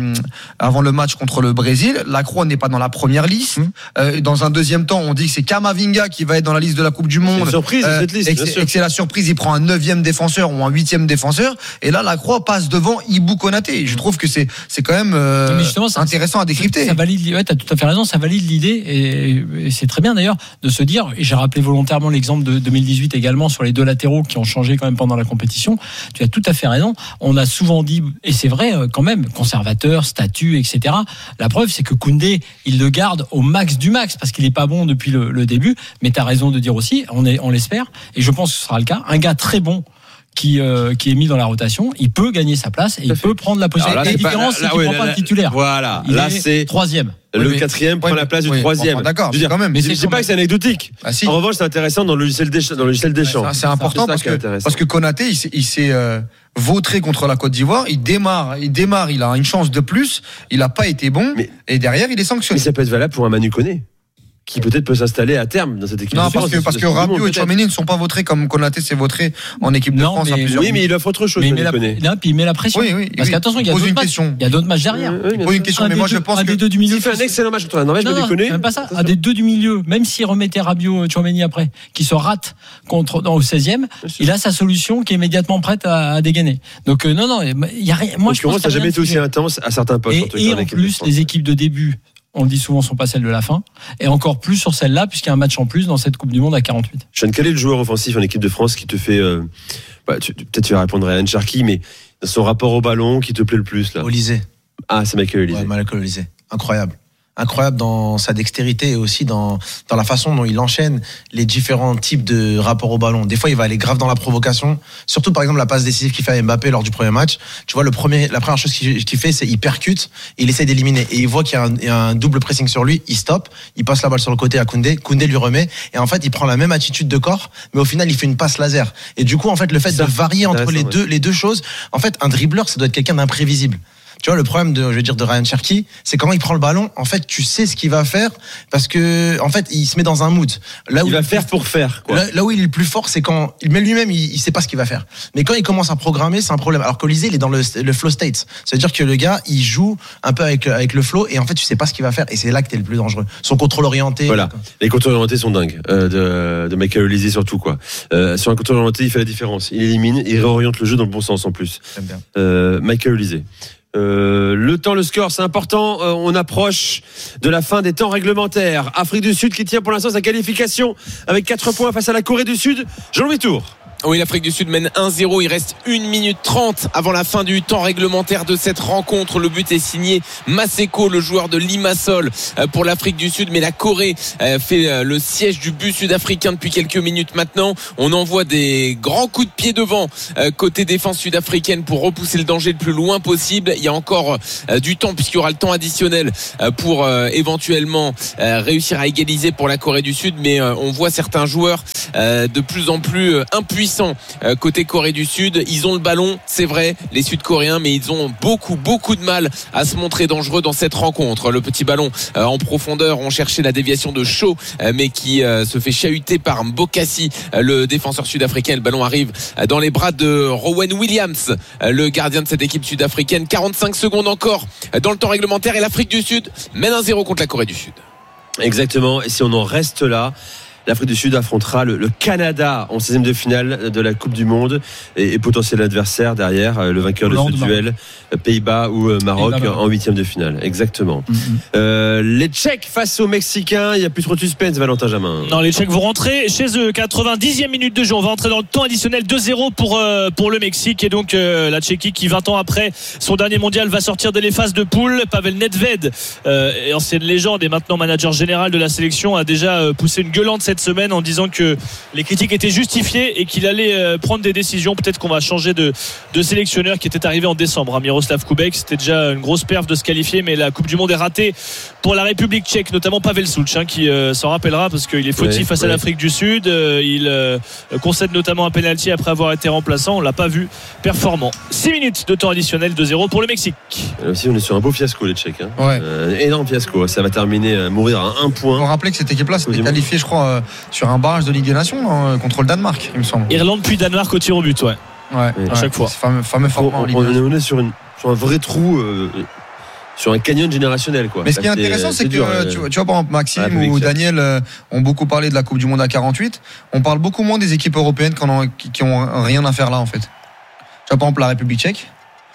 le match contre le Brésil, Lacroix n'est pas dans la première liste. Dans un deuxième temps, on dit que c'est Camavinga qui va être dans la liste de la Coupe du Monde. C'est une surprise, cette liste, bien sûr. Et que c'est la surprise, il prend un 9e défenseur ou un 8e défenseur, et là, Lacroix passe devant Ibou Konaté. Je trouve que c'est quand même, intéressant à décrypter. Ça valide, ouais, t'as tout à fait raison, ça valide l'idée et c'est très bien d'ailleurs de se dire, et j'ai rappelé volontairement l'exemple de 2018 également sur les 2 latéraux qui ont changé quand même pendant la compétition. Tu as tout à fait raison. On a souvent dit, et c'est vrai quand même, conservateur, statut, etc. La preuve, c'est que Koundé, il le garde au max du max parce qu'il est pas bon depuis le début. Mais t'as raison de dire aussi, on l'espère, et je pense que ce sera le cas. Un gars très bon qui est mis dans la rotation, il peut gagner sa place et il peut prendre la position. La différence, c'est qu'il ne prend pas le titulaire. Voilà, il là est c'est 3e. Le 4e prend la place du 3e. D'accord, quand même. Mais c'est pas que c'est anecdotique. Si. En revanche, c'est intéressant dans le logiciel Deschamps. C'est important parce que Konaté, il s'est vautré contre la Côte d'Ivoire. Il démarre, il a une chance de plus. Il n'a pas été bon. Et derrière, il est sanctionné. Mais ça peut être valable pour un Manu Koné, qui peut-être peut s'installer à terme dans cette équipe. Non, parce que Rabiot et Tchouaméni ne sont pas vautrés comme Konaté s'est vautré en équipe de France. Oui, mais il offre autre chose. Puis il met la pression. Oui. Parce qu'attention, il y a d'autres matchs derrière. Il pose une question, mais moi je pense que des 2 du milieu. Il fait un excellent match contre la Norvège, Manu Koné. Même pas ça. À des 2 du milieu, même s'il remettait Rabiot, Tchouaméni après, qui se rate au 16e, il a sa solution qui est immédiatement prête à dégainer. Donc non, il y a rien. Moi, je pense que ça n'a jamais été aussi intense à certains postes. Et en plus, les équipes de début, on le dit souvent, sont pas celles de la fin, et encore plus sur celle-là, puisqu'il y a un match en plus dans cette Coupe du Monde à 48. Sean, quel est le joueur offensif en équipe de France qui te fait, peut-être tu vas répondre à Ryan Cherki, mais son rapport au ballon qui te plaît le plus là? Olysée. Ah, c'est Michael Olysée. Ouais, Michael Olysée. Incroyable dans sa dextérité et aussi dans la façon dont il enchaîne les différents types de rapports au ballon. Des fois, il va aller grave dans la provocation. Surtout, par exemple, la passe décisive qu'il fait à Mbappé lors du premier match. Tu vois, la première chose qu'il fait, c'est il percute et il essaie d'éliminer. Et il voit qu'il y a un double pressing sur lui. Il stoppe. Il passe la balle sur le côté à Koundé. Koundé lui remet. Et en fait, il prend la même attitude de corps, mais au final, il fait une passe laser. Et du coup, en fait, le fait de varier entre les deux choses, en fait, un dribbleur, ça doit être quelqu'un d'imprévisible. Tu vois, le problème de Ryan Cherki, c'est comment il prend le ballon. En fait, tu sais ce qu'il va faire parce que, en fait, il se met dans un mood. Là où il va faire pour faire, quoi. Là où il est le plus fort, c'est quand, mais lui-même, il sait pas ce qu'il va faire. Mais quand il commence à programmer, c'est un problème. Alors qu'Olysée, il est dans le flow state. C'est-à-dire que le gars, il joue un peu avec le flow et en fait, tu sais pas ce qu'il va faire et c'est là que t'es le plus dangereux. Son contrôle orienté. Voilà. Les contrôles orientés sont dingues. De Michael Olysée surtout, quoi. Sur un contrôle orienté, il fait la différence. Il élimine, il réoriente le jeu dans le bon sens en plus. J'aime bien. Michael Olysée. Le temps, le score, c'est important. On approche de la fin des temps réglementaires. Afrique du Sud qui tient pour l'instant sa qualification avec 4 points face à la Corée du Sud. Jean-Louis Tour. Oui, l'Afrique du Sud mène 1-0. Il reste 1 minute 30 avant la fin du temps réglementaire de cette rencontre. Le but est signé Maseko, le joueur de Limassol pour l'Afrique du Sud. Mais la Corée fait le siège du but sud-africain depuis quelques minutes maintenant. On envoie des grands coups de pied devant côté défense sud-africaine pour repousser le danger le plus loin possible. Il y a encore du temps puisqu'il y aura le temps additionnel pour éventuellement réussir à égaliser pour la Corée du Sud. Mais on voit certains joueurs de plus en plus impuissants côté Corée du Sud. Ils ont le ballon, c'est vrai, les Sud-Coréens, mais ils ont beaucoup de mal à se montrer dangereux dans cette rencontre. Le petit ballon en profondeur, on cherchait la déviation de Shaw, mais qui se fait chahuter par Mbokassi, le défenseur sud-africain. Le ballon arrive dans les bras de Rowan Williams, le gardien de cette équipe sud-africaine. 45 secondes encore dans le temps réglementaire et l'Afrique du Sud mène 1-0 contre la Corée du Sud. Exactement, et si on en reste là, l'Afrique du Sud affrontera le Canada en 16e de finale de la Coupe du Monde et potentiel adversaire derrière, le vainqueur de ce duel, Pays-Bas ou Maroc en 8e de finale. Exactement. Les Tchèques face aux Mexicains, il n'y a plus trop de suspense, Valentin Jamin. Non, les Tchèques vont rentrer chez eux. 90e minute de jeu. On va entrer dans le temps additionnel 2-0 pour le Mexique. Et donc la Tchéquie qui 20 ans après son dernier mondial va sortir des phases de poule. Pavel Nedved, ancienne légende et maintenant manager général de la sélection, a déjà poussé une gueulante cette semaine en disant que les critiques étaient justifiées et qu'il allait prendre des décisions. Peut-être qu'on va changer de sélectionneur qui était arrivé en décembre. Miroslav Kubek, c'était déjà une grosse perf de se qualifier, mais la Coupe du Monde est ratée pour la République tchèque, notamment Pavel Souch, qui s'en rappellera parce qu'il est fautif face à l'Afrique du Sud. Il concède notamment un penalty après avoir été remplaçant. On l'a pas vu performant. 6 minutes de temps additionnel, 2-0 pour le Mexique. Là aussi, on est sur un beau fiasco, les Tchèques. Ouais. Énorme fiasco. Ça va terminer mourir à 1 point. On rappelait que cette équipe-là s'était qualifiée, je crois, sur un barrage de Ligue des Nations contre le Danemark, il me semble. Irlande puis Danemark au tir au but, à chaque fois. Fameux format en Ligue des Nations. On est sur un vrai trou. Sur un canyon générationnel, quoi. Mais ce qui est intéressant, c'est que tu vois par exemple Maxime ou Daniel ont beaucoup parlé de la Coupe du Monde à 48. On parle beaucoup moins des équipes européennes qui ont rien à faire là, en fait. Tu vois par exemple la République tchèque.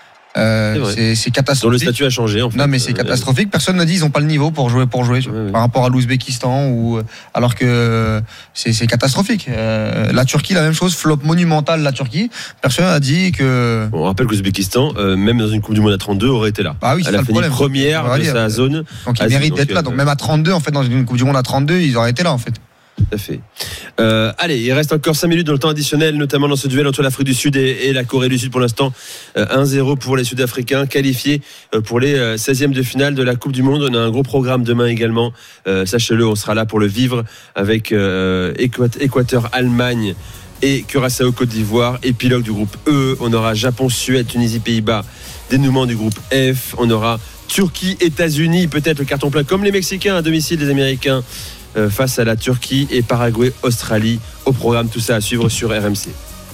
C'est catastrophique. Dont le statut a changé, en fait. Non, mais c'est catastrophique. Personne ne dit ils n'ont pas le niveau pour jouer. Par rapport à l'Ouzbékistan alors que c'est catastrophique. La Turquie, la même chose, flop monumental. La Turquie, personne n'a dit que. On rappelle que l'Ouzbékistan, même dans une Coupe du Monde à 32, aurait été là. Ah oui, elle a fini première de sa zone. Donc ils méritent d'être là. Donc même à 32, en fait, dans une Coupe du Monde à 32, ils auraient été là, en fait. Tout à fait. Allez, il reste encore 5 minutes dans le temps additionnel, notamment dans ce duel entre l'Afrique du Sud et la Corée du Sud. Pour l'instant, 1-0 pour les Sud-Africains, qualifiés pour les 16e de finale de la Coupe du Monde. On a un gros programme demain également. Sachez-le, on sera là pour le vivre avec Équateur, Allemagne et Curaçao, Côte d'Ivoire. Épilogue du groupe E. On aura Japon, Suède, Tunisie, Pays-Bas. Dénouement du groupe F. On aura Turquie, États-Unis, peut-être le carton plein comme les Mexicains à domicile des Américains. Face à la Turquie et Paraguay, Australie au programme, tout ça à suivre sur RMC.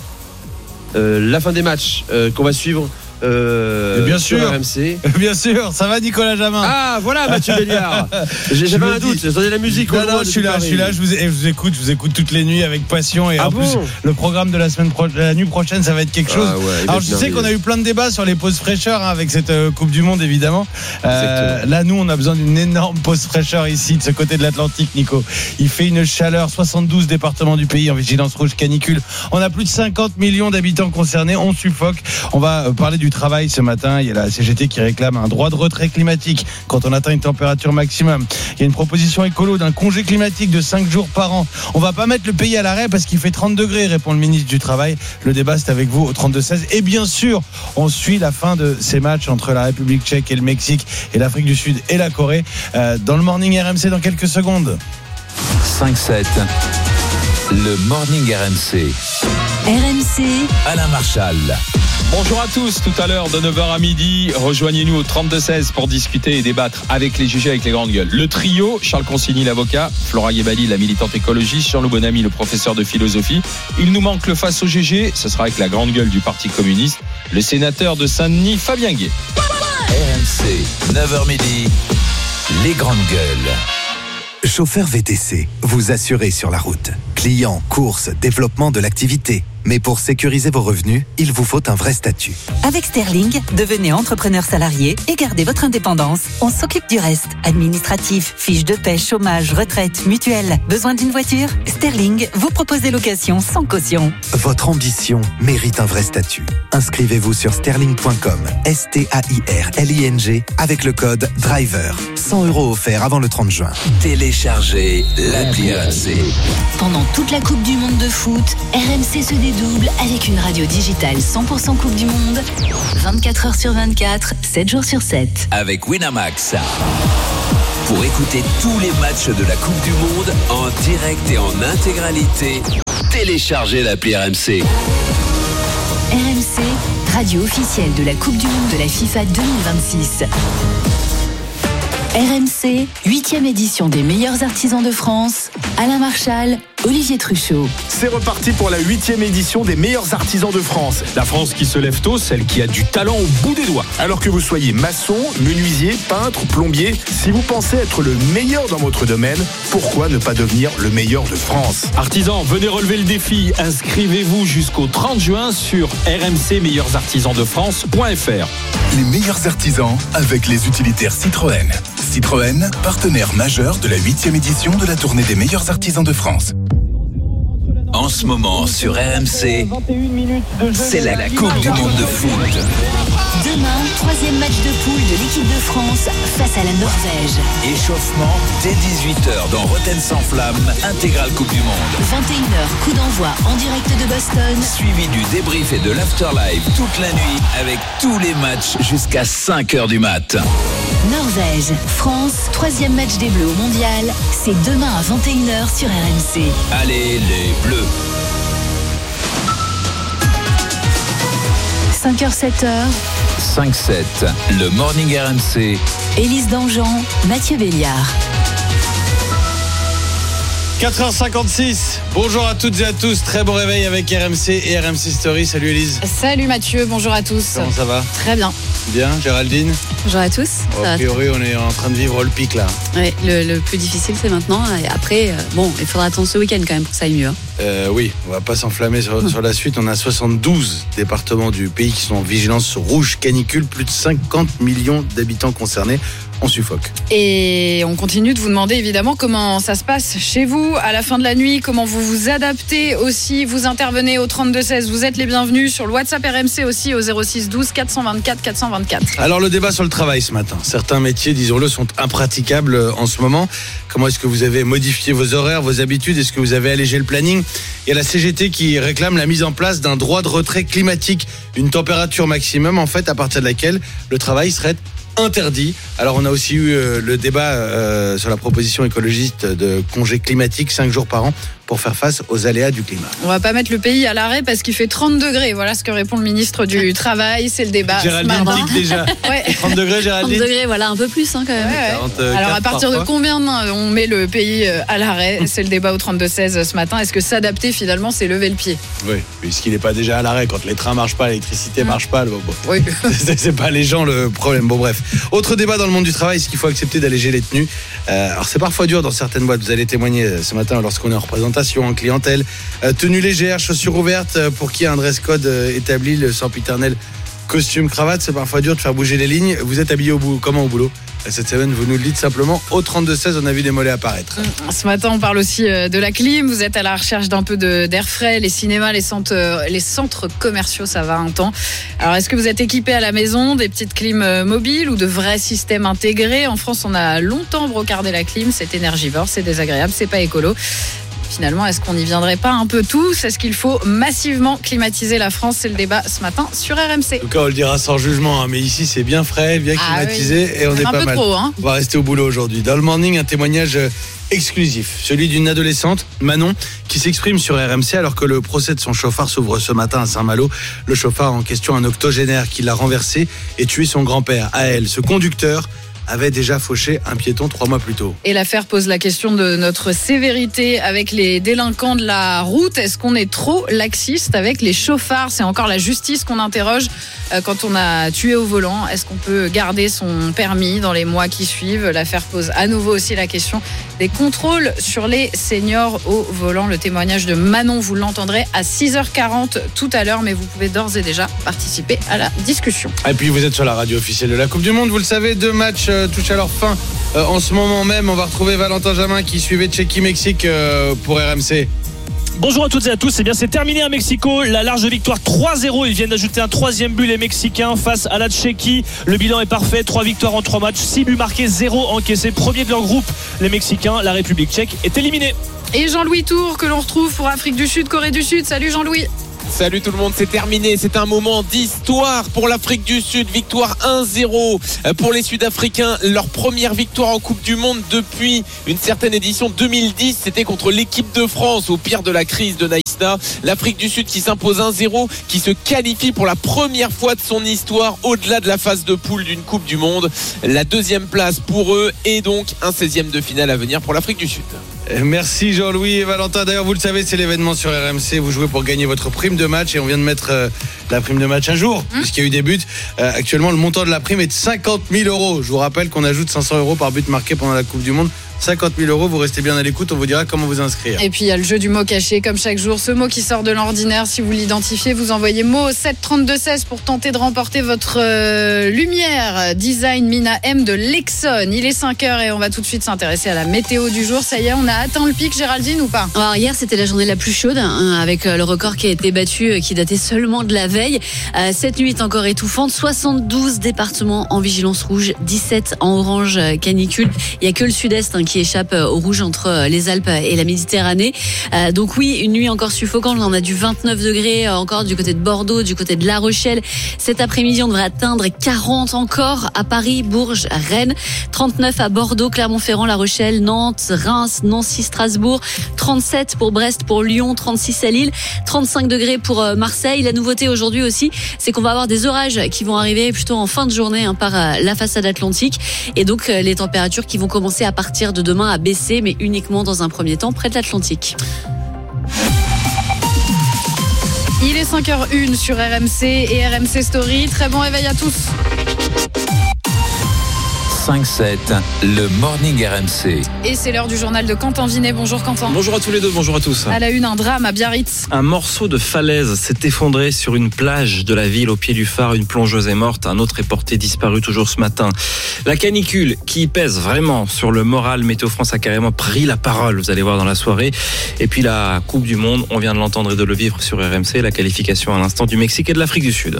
La fin des matchs qu'on va suivre bien sur sûr. RMC. Bien sûr, ça va Nicolas Jamin. Ah voilà Mathieu Béliard. J'avais un doute, j'entendais la musique. Non, je suis là, je vous écoute toutes les nuits avec passion et en plus le programme de la nuit prochaine ça va être quelque chose. Alors je sais qu'on a eu plein de débats sur les pauses fraîcheurs avec cette Coupe du Monde évidemment. Là nous on a besoin d'une énorme pause fraîcheur ici de ce côté de l'Atlantique, Nico. Il fait une chaleur, 72 départements du pays en vigilance rouge canicule. On a plus de 50 millions d'habitants concernés, on suffoque. On va parler du travail ce matin. Il y a la CGT qui réclame un droit de retrait climatique quand on atteint une température maximum. Il y a une proposition écolo d'un congé climatique de 5 jours par an. On va pas mettre le pays à l'arrêt parce qu'il fait 30 degrés, répond le ministre du Travail. Le débat c'est avec vous au 32-16. Et bien sûr, on suit la fin de ces matchs entre la République tchèque et le Mexique et l'Afrique du Sud et la Corée dans le Morning RMC dans quelques secondes. 5-7, le Morning RMC. RMC, Alain Marchal. Bonjour à tous, tout à l'heure de 9h à midi, rejoignez-nous au 32-16 pour discuter et débattre avec les GG, avec les grandes gueules. Le trio, Charles Consigny, l'avocat, Flora Yebali, la militante écologiste, Jean-Loup Bonamy, le professeur de philosophie. Il nous manque le face au GG, ce sera avec la grande gueule du Parti communiste, le sénateur de Saint-Denis, Fabien Guay. RMC, 9h midi, les grandes gueules. Chauffeur VTC, vous assurez sur la route. Clients, courses, développement de l'activité. Mais pour sécuriser vos revenus, il vous faut un vrai statut. Avec Sterling, devenez entrepreneur salarié et gardez votre indépendance. On s'occupe du reste. Administratif, fiches de paie, chômage, retraite, mutuelle. Besoin d'une voiture ? Sterling vous propose des locations sans caution. Votre ambition mérite un vrai statut. Inscrivez-vous sur sterling.com, STAIRLING, avec le code DRIVER. 100 € offerts avant le 30 juin. Téléchargez l'appli RMC. Pendant toute la Coupe du Monde de foot, RMC se dédouble avec une radio digitale 100% Coupe du Monde, 24 heures sur 24, 7 jours sur 7. Avec Winamax. Pour écouter tous les matchs de la Coupe du Monde en direct et en intégralité, téléchargez l'appli RMC. RMC, radio officielle de la Coupe du Monde de la FIFA 2026. RMC, 8e édition des meilleurs artisans de France. Alain Marchal, Olivier Truchot. C'est reparti pour la 8e édition des meilleurs artisans de France. La France qui se lève tôt, celle qui a du talent au bout des doigts. Alors que vous soyez maçon, menuisier, peintre, plombier, si vous pensez être le meilleur dans votre domaine, pourquoi ne pas devenir le meilleur de France ? Artisans, venez relever le défi. Inscrivez-vous jusqu'au 30 juin sur rmcmeilleursartisansdefrance.fr. Les meilleurs artisans avec les utilitaires Citroën. Citroën, partenaire majeur de la 8e édition de la tournée des meilleurs artisans de France. En ce moment sur RMC, c'est la Coupe du Monde de foot. Demain, 3e match de poule de l'équipe de France face à la Norvège. Échauffement dès 18h dans Rotten sans flamme, intégrale Coupe du Monde. 21h, coup d'envoi en direct de Boston. Suivi du débrief et de l'afterlife toute la nuit avec tous les matchs jusqu'à 5h du mat. Norvège, France, 3e match des Bleus au Mondial. C'est demain à 21h sur RMC. Allez les Bleus. 5h, 7h. 5-7, le Morning RMC. Élise Dangean, Mathieu Béliard. 4h56, bonjour à toutes et à tous, très bon réveil avec RMC et RMC Story. Salut Élise. Salut Mathieu, bonjour à tous. Comment ça va ? Très bien. Bien, Géraldine. Bonjour à tous. A priori, on est en train de vivre le pic là. Ouais, le plus difficile c'est maintenant. Et après, il faudra attendre ce week-end quand même pour que ça aille mieux. Oui, on va pas s'enflammer sur la suite. On a 72 départements du pays qui sont en vigilance rouge canicule, plus de 50 millions d'habitants concernés. On suffoque. Et on continue de vous demander évidemment comment ça se passe chez vous à la fin de la nuit, comment vous vous adaptez aussi. Vous intervenez au 32-16, vous êtes les bienvenus sur le WhatsApp RMC aussi au 06 12 424 424. Alors le débat sur le travail ce matin. Certains métiers, disons-le, sont impraticables en ce moment. Comment est-ce que vous avez modifié vos horaires, vos habitudes ? Est-ce que vous avez allégé le planning ? Il y a la CGT qui réclame la mise en place d'un droit de retrait climatique, une température maximum en fait à partir de laquelle le travail serait interdit. Alors on a aussi eu le débat sur la proposition écologiste de congé climatique 5 jours par an pour faire face aux aléas du climat. On va pas mettre le pays à l'arrêt parce qu'il fait 30 degrés. Voilà ce que répond le ministre du Travail. C'est le débat. Géraldine tique déjà. Ouais. 30 degrés, Géraldine. 30 degrés, voilà, un peu plus quand même. Ouais. Alors à partir de combien on met le pays à l'arrêt ? C'est le débat au 32-16 ce matin. Est-ce que s'adapter finalement, c'est lever le pied ? Oui, puisqu'il n'est pas déjà à l'arrêt quand les trains marchent pas, l'électricité marche pas. Oui. C'est pas les gens le problème. Bon bref. Autre débat dans le monde du travail, est-ce qu'il faut accepter d'alléger les tenues ? Alors c'est parfois dur dans certaines boîtes. Vous allez témoigner ce matin lorsqu'on est en représentation, en clientèle. Tenue légère, chaussures ouvertes, pour qui un dress code établi, le sempiternel costume, cravate, c'est parfois dur de faire bouger les lignes. Vous êtes habillé comment au boulot ? Cette semaine, vous nous le dites simplement au 32-16, on a vu des mollets apparaître. Ce matin, on parle aussi de la clim. Vous êtes à la recherche d'un peu d'air frais. Les cinémas, les centres commerciaux, ça va un temps. Alors, est-ce que vous êtes équipé à la maison des petites clims mobiles ou de vrais systèmes intégrés ? En France, on a longtemps brocardé la clim. C'est énergivore, c'est désagréable, c'est pas écolo. Finalement, est-ce qu'on n'y viendrait pas un peu tous ? Est-ce qu'il faut massivement climatiser la France ? C'est le débat ce matin sur RMC. En tout cas, on le dira sans jugement, mais ici c'est bien frais, bien climatisé, oui. Et on est pas mal. Trop, On va rester au boulot aujourd'hui. Dans le morning, un témoignage exclusif, celui d'une adolescente, Manon, qui s'exprime sur RMC alors que le procès de son chauffard s'ouvre ce matin à Saint-Malo. Le chauffard en question, un octogénaire qui l'a renversé et tué son grand-père. À elle, ce conducteur avait déjà fauché un piéton 3 mois plus tôt. Et l'affaire pose la question de notre sévérité avec les délinquants de la route. Est-ce qu'on est trop laxiste avec les chauffards ? C'est encore la justice qu'on interroge quand on a tué au volant. Est-ce qu'on peut garder son permis dans les mois qui suivent ? L'affaire pose à nouveau aussi la question des contrôles sur les seniors au volant. Le témoignage de Manon, vous l'entendrez à 6h40 tout à l'heure, mais vous pouvez d'ores et déjà participer à la discussion. Et puis vous êtes sur la radio officielle de la Coupe du Monde, vous le savez, 2 matchs touchent à leur fin en ce moment même. On va retrouver Valentin Jamin qui suivait Tchéquie-Mexique pour RMC. Bonjour à toutes et à tous, c'est terminé à Mexico, la large victoire 3-0, ils viennent d'ajouter un 3e but les Mexicains face à la Tchéquie, le bilan est parfait, 3 victoires en 3 matchs, 6 buts marqués, 0 encaissés, premier de leur groupe, les Mexicains, la République tchèque est éliminée. Et Jean-Louis Tour que l'on retrouve pour Afrique du Sud, Corée du Sud, salut Jean-Louis. Salut tout le monde, c'est terminé, c'est un moment d'histoire pour l'Afrique du Sud, victoire 1-0 pour les Sud-Africains, leur première victoire en Coupe du Monde depuis une certaine édition 2010, c'était contre l'équipe de France au pire de la crise de Naïsta. L'Afrique du Sud qui s'impose 1-0, qui se qualifie pour la première fois de son histoire au-delà de la phase de poule d'une Coupe du Monde, la 2e place pour eux et donc un 16e de finale à venir pour l'Afrique du Sud. Merci Jean-Louis et Valentin. D'ailleurs, vous le savez, c'est l'événement sur RMC. Vous jouez pour gagner votre prime de match et on vient de mettre la prime de match un jour, puisqu'il y a eu des buts. Actuellement, le montant de la prime est de 50 000 €. Je vous rappelle qu'on ajoute 500 € par but marqué pendant la Coupe du Monde. 50 000 €, vous restez bien à l'écoute, on vous dira comment vous inscrire. Et puis il y a le jeu du mot caché, comme chaque jour, ce mot qui sort de l'ordinaire. Si vous l'identifiez, vous envoyez mot au 732-16 pour tenter de remporter votre lumière Design Mina M de Lexon. Il est 5h et on va tout de suite s'intéresser à la météo du jour. Ça y est, on a atteint le pic, Géraldine, ou pas ? Alors hier, c'était la journée la plus chaude, avec le record qui a été battu, qui datait seulement de la veille. Cette nuit est encore étouffante, 72 départements en vigilance rouge, 17 en orange canicule. Il n'y a que le sud-est qui échappe au rouge entre les Alpes et la Méditerranée. Donc oui, une nuit encore suffocante. On a du 29 degrés encore du côté de Bordeaux, du côté de La Rochelle. Cet après-midi, on devrait atteindre 40 encore à Paris, Bourges, Rennes, 39 à Bordeaux, Clermont-Ferrand, La Rochelle, Nantes, Reims, Nancy, Strasbourg, 37 pour Brest, pour Lyon, 36 à Lille, 35 degrés pour Marseille. La nouveauté aujourd'hui aussi, c'est qu'on va avoir des orages qui vont arriver plutôt en fin de journée par la façade atlantique. Et donc les températures qui vont commencer à partir de demain à baisser, mais uniquement dans un premier temps près de l'Atlantique. Il est 5h01 sur RMC et RMC Story. Très bon réveil à tous. 5-7, le Morning RMC. Et c'est l'heure du journal de Quentin Vinet. Bonjour Quentin. Bonjour à tous les deux, bonjour à tous. À la une, un drame à Biarritz. Un morceau de falaise s'est effondré sur une plage de la ville au pied du phare. Une plongeuse est morte, un autre est porté disparu toujours ce matin. La canicule qui pèse vraiment sur le moral. Météo France a carrément pris la parole, vous allez voir dans la soirée. Et puis la Coupe du Monde, on vient de l'entendre et de le vivre sur RMC. La qualification à l'instant du Mexique et de l'Afrique du Sud.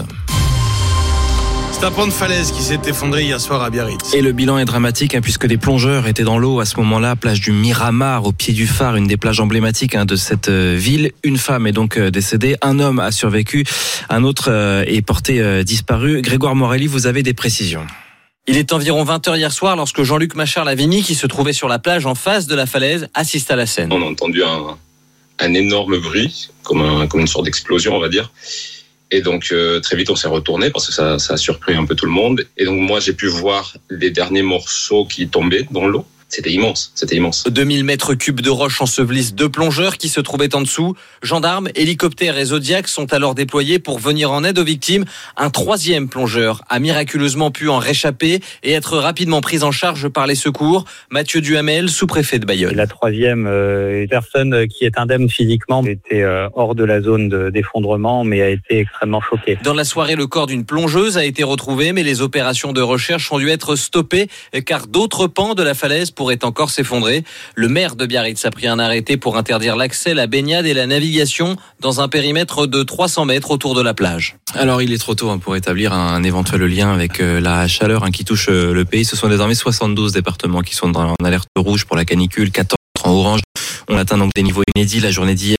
C'est un pan de falaise qui s'est effondré hier soir à Biarritz. Et le bilan est dramatique puisque des plongeurs étaient dans l'eau à ce moment-là, plage du Miramar au pied du phare, une des plages emblématiques de cette ville. Une femme est donc décédée, un homme a survécu, un autre est porté disparu. Grégoire Morelli, vous avez des précisions. Il est environ 20h hier soir lorsque Jean-Luc Machard-Lavigny, qui se trouvait sur la plage en face de la falaise, assiste à la scène. On a entendu un énorme bruit, comme une sorte d'explosion, on va dire. Et donc très vite on s'est retourné parce que ça a surpris un peu tout le monde. Et donc moi j'ai pu voir les derniers morceaux qui tombaient dans l'eau. C'était immense. 2000 mètres cubes de roches ensevelissent 2 plongeurs qui se trouvaient en dessous. Gendarmes, hélicoptères et Zodiac sont alors déployés pour venir en aide aux victimes. Un 3e plongeur a miraculeusement pu en réchapper et être rapidement pris en charge par les secours. Mathieu Duhamel, sous-préfet de Bayonne. La 3e personne qui est indemne physiquement était hors de la zone d'effondrement, mais a été extrêmement choquée. Dans la soirée, le corps d'une plongeuse a été retrouvé, mais les opérations de recherche ont dû être stoppées car d'autres pans de la falaise pourrait encore s'effondrer. Le maire de Biarritz a pris un arrêté pour interdire l'accès, la baignade et la navigation dans un périmètre de 300 mètres autour de la plage. Alors il est trop tôt pour établir un éventuel lien avec la chaleur qui touche le pays. Ce sont désormais 72 départements qui sont en alerte rouge pour la canicule, 14 en orange. On atteint donc des niveaux inédits la journée d'hier.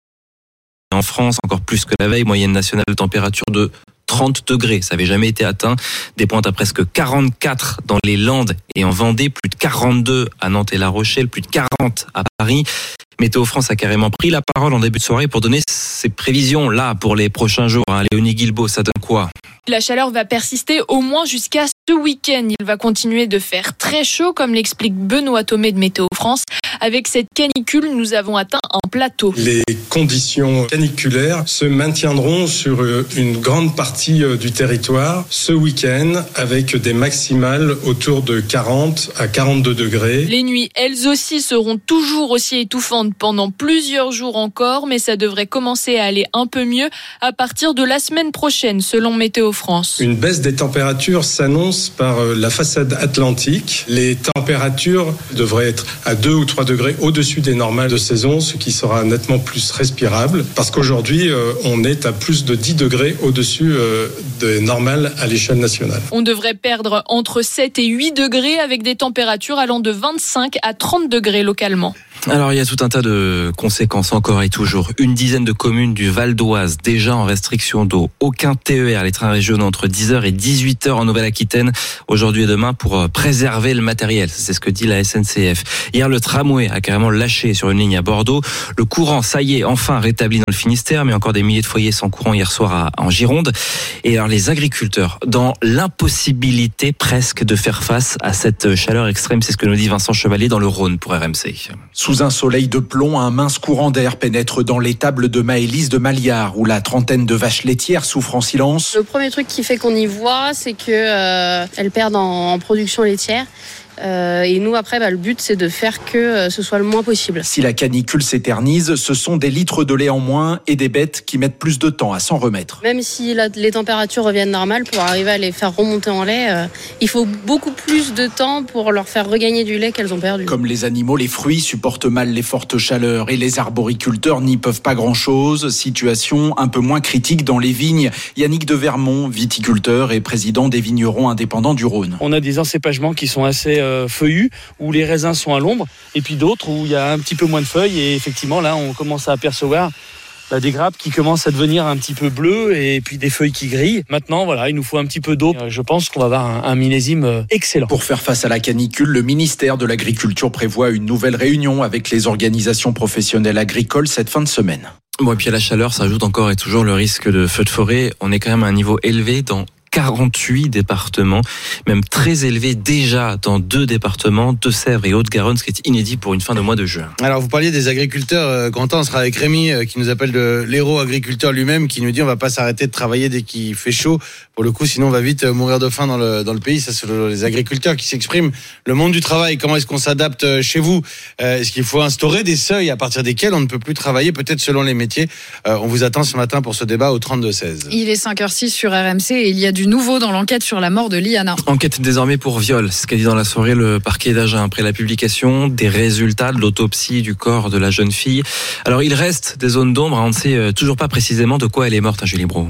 En France, encore plus que la veille, moyenne nationale de température de 30 degrés, ça n'avait jamais été atteint. Des pointes à presque 44 dans les Landes et en Vendée, plus de 42 à Nantes et La Rochelle, plus de 40 à Paris. Météo France a carrément pris la parole en début de soirée pour donner ses prévisions là pour les prochains jours. Léonie Guilbault, ça donne quoi ? La chaleur va persister au moins jusqu'à Ce week-end, il va continuer de faire très chaud, comme l'explique Benoît Thomé de Météo France. Avec cette canicule, nous avons atteint un plateau. Les conditions caniculaires se maintiendront sur une grande partie du territoire ce week-end, avec des maximales autour de 40 à 42 degrés. Les nuits, elles aussi, seront toujours aussi étouffantes pendant plusieurs jours encore, mais ça devrait commencer à aller un peu mieux à partir de la semaine prochaine, selon Météo France. Une baisse des températures s'annonce par la façade atlantique. Les températures devraient être à 2 ou 3 degrés au-dessus des normales de saison, ce qui sera nettement plus respirable, parce qu'aujourd'hui, on est à plus de 10 degrés au-dessus des normales à l'échelle nationale. On devrait perdre entre 7 et 8 degrés avec des températures allant de 25 à 30 degrés localement. Alors il y a tout un tas de conséquences encore et toujours. Une dizaine de communes du Val d'Oise déjà en restriction d'eau. Aucun TER, les trains régionaux entre 10h et 18h en Nouvelle-Aquitaine aujourd'hui et demain pour préserver le matériel. C'est ce que dit la SNCF. Hier, le tramway a carrément lâché sur une ligne à Bordeaux. Le courant, ça y est, enfin rétabli dans le Finistère, mais encore des milliers de foyers sans courant hier soir en Gironde. Et alors les agriculteurs, dans l'impossibilité presque de faire face à cette chaleur extrême, c'est ce que nous dit Vincent Chevalier dans le Rhône pour RMC. Sous un soleil de plomb, un mince courant d'air pénètre dans l'étable de Maëlys de Maliard, où la trentaine de vaches laitières souffrent en silence. Le premier truc qui fait qu'on y voit, c'est que elles perdent en production laitière. Et nous après le but c'est de faire que ce soit le moins possible. Si la canicule s'éternise, ce sont des litres de lait en moins et des bêtes qui mettent plus de temps à s'en remettre. Même si les températures reviennent normales, pour arriver à les faire remonter en lait, il faut beaucoup plus de temps pour leur faire regagner du lait qu'elles ont perdu. Comme les animaux, les fruits supportent mal les fortes chaleurs et les arboriculteurs n'y peuvent pas grand-chose. Situation un peu moins critique dans les vignes. Yannick de Vermont, viticulteur et président des vignerons indépendants du Rhône. On a des encépagements qui sont assez feuillus, où les raisins sont à l'ombre, et puis d'autres où il y a un petit peu moins de feuilles, et effectivement là on commence à apercevoir des grappes qui commencent à devenir un petit peu bleues et puis des feuilles qui grillent. Maintenant il nous faut un petit peu d'eau. Je pense qu'on va avoir un millésime excellent. Pour faire face à la canicule, le ministère de l'Agriculture prévoit une nouvelle réunion avec les organisations professionnelles agricoles cette fin de semaine. Bon, et puis à la chaleur s'ajoute encore et toujours le risque de feux de forêt. On est quand même à un niveau élevé dans 48 départements, même très élevé déjà dans 2 départements, Deux-Sèvres et Haute-Garonne, ce qui est inédit pour une fin de mois de juin. Alors vous parliez des agriculteurs, Quentin, on sera avec Rémi qui nous appelle de l'héros agriculteur lui-même, qui nous dit on va pas s'arrêter de travailler dès qu'il fait chaud, pour le coup sinon on va vite mourir de faim dans le pays. Ça c'est les agriculteurs qui s'expriment. Le monde du travail, comment est-ce qu'on s'adapte chez vous? Est-ce qu'il faut instaurer des seuils à partir desquels on ne peut plus travailler, peut-être selon les métiers? On vous attend ce matin pour ce débat au 32-16. Il est 5h06 sur RMC et il y a du nouveau dans l'enquête sur la mort de Liana. Enquête désormais pour viol, c'est ce qu'a dit dans la soirée le parquet d'Agen après la publication des résultats de l'autopsie du corps de la jeune fille. Alors il reste des zones d'ombre, on ne sait toujours pas précisément de quoi elle est morte, Julie Brault.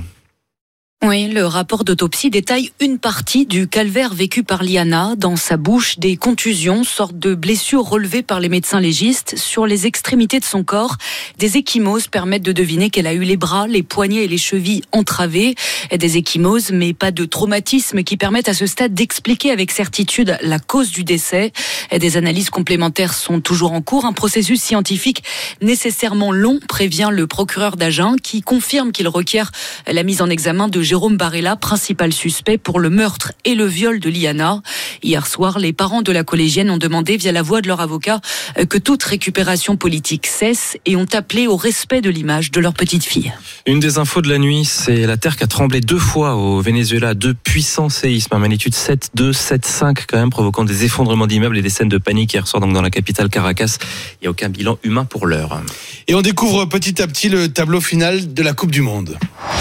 Oui, le rapport d'autopsie détaille une partie du calvaire vécu par Liana. Dans sa bouche, des contusions, sortes de blessures relevées par les médecins légistes. Sur les extrémités de son corps, des ecchymoses permettent de deviner qu'elle a eu les bras, les poignets et les chevilles entravés. Des ecchymoses, mais pas de traumatisme, qui permettent à ce stade d'expliquer avec certitude la cause du décès. Des analyses complémentaires sont toujours en cours. Un processus scientifique nécessairement long, prévient le procureur d'Agen, qui confirme qu'il requiert la mise en examen de Jérôme Barella, principal suspect pour le meurtre et le viol de Liana. Hier soir, les parents de la collégienne ont demandé via la voix de leur avocat que toute récupération politique cesse et ont appelé au respect de l'image de leur petite fille. Une des infos de la nuit, c'est la terre qui a tremblé 2 fois au Venezuela. 2 puissants séismes à magnitude 7,2, 7,5 quand même, provoquant des effondrements d'immeubles et des scènes de panique hier soir donc dans la capitale Caracas. Il n'y a aucun bilan humain pour l'heure. Et on découvre petit à petit le tableau final de la Coupe du Monde.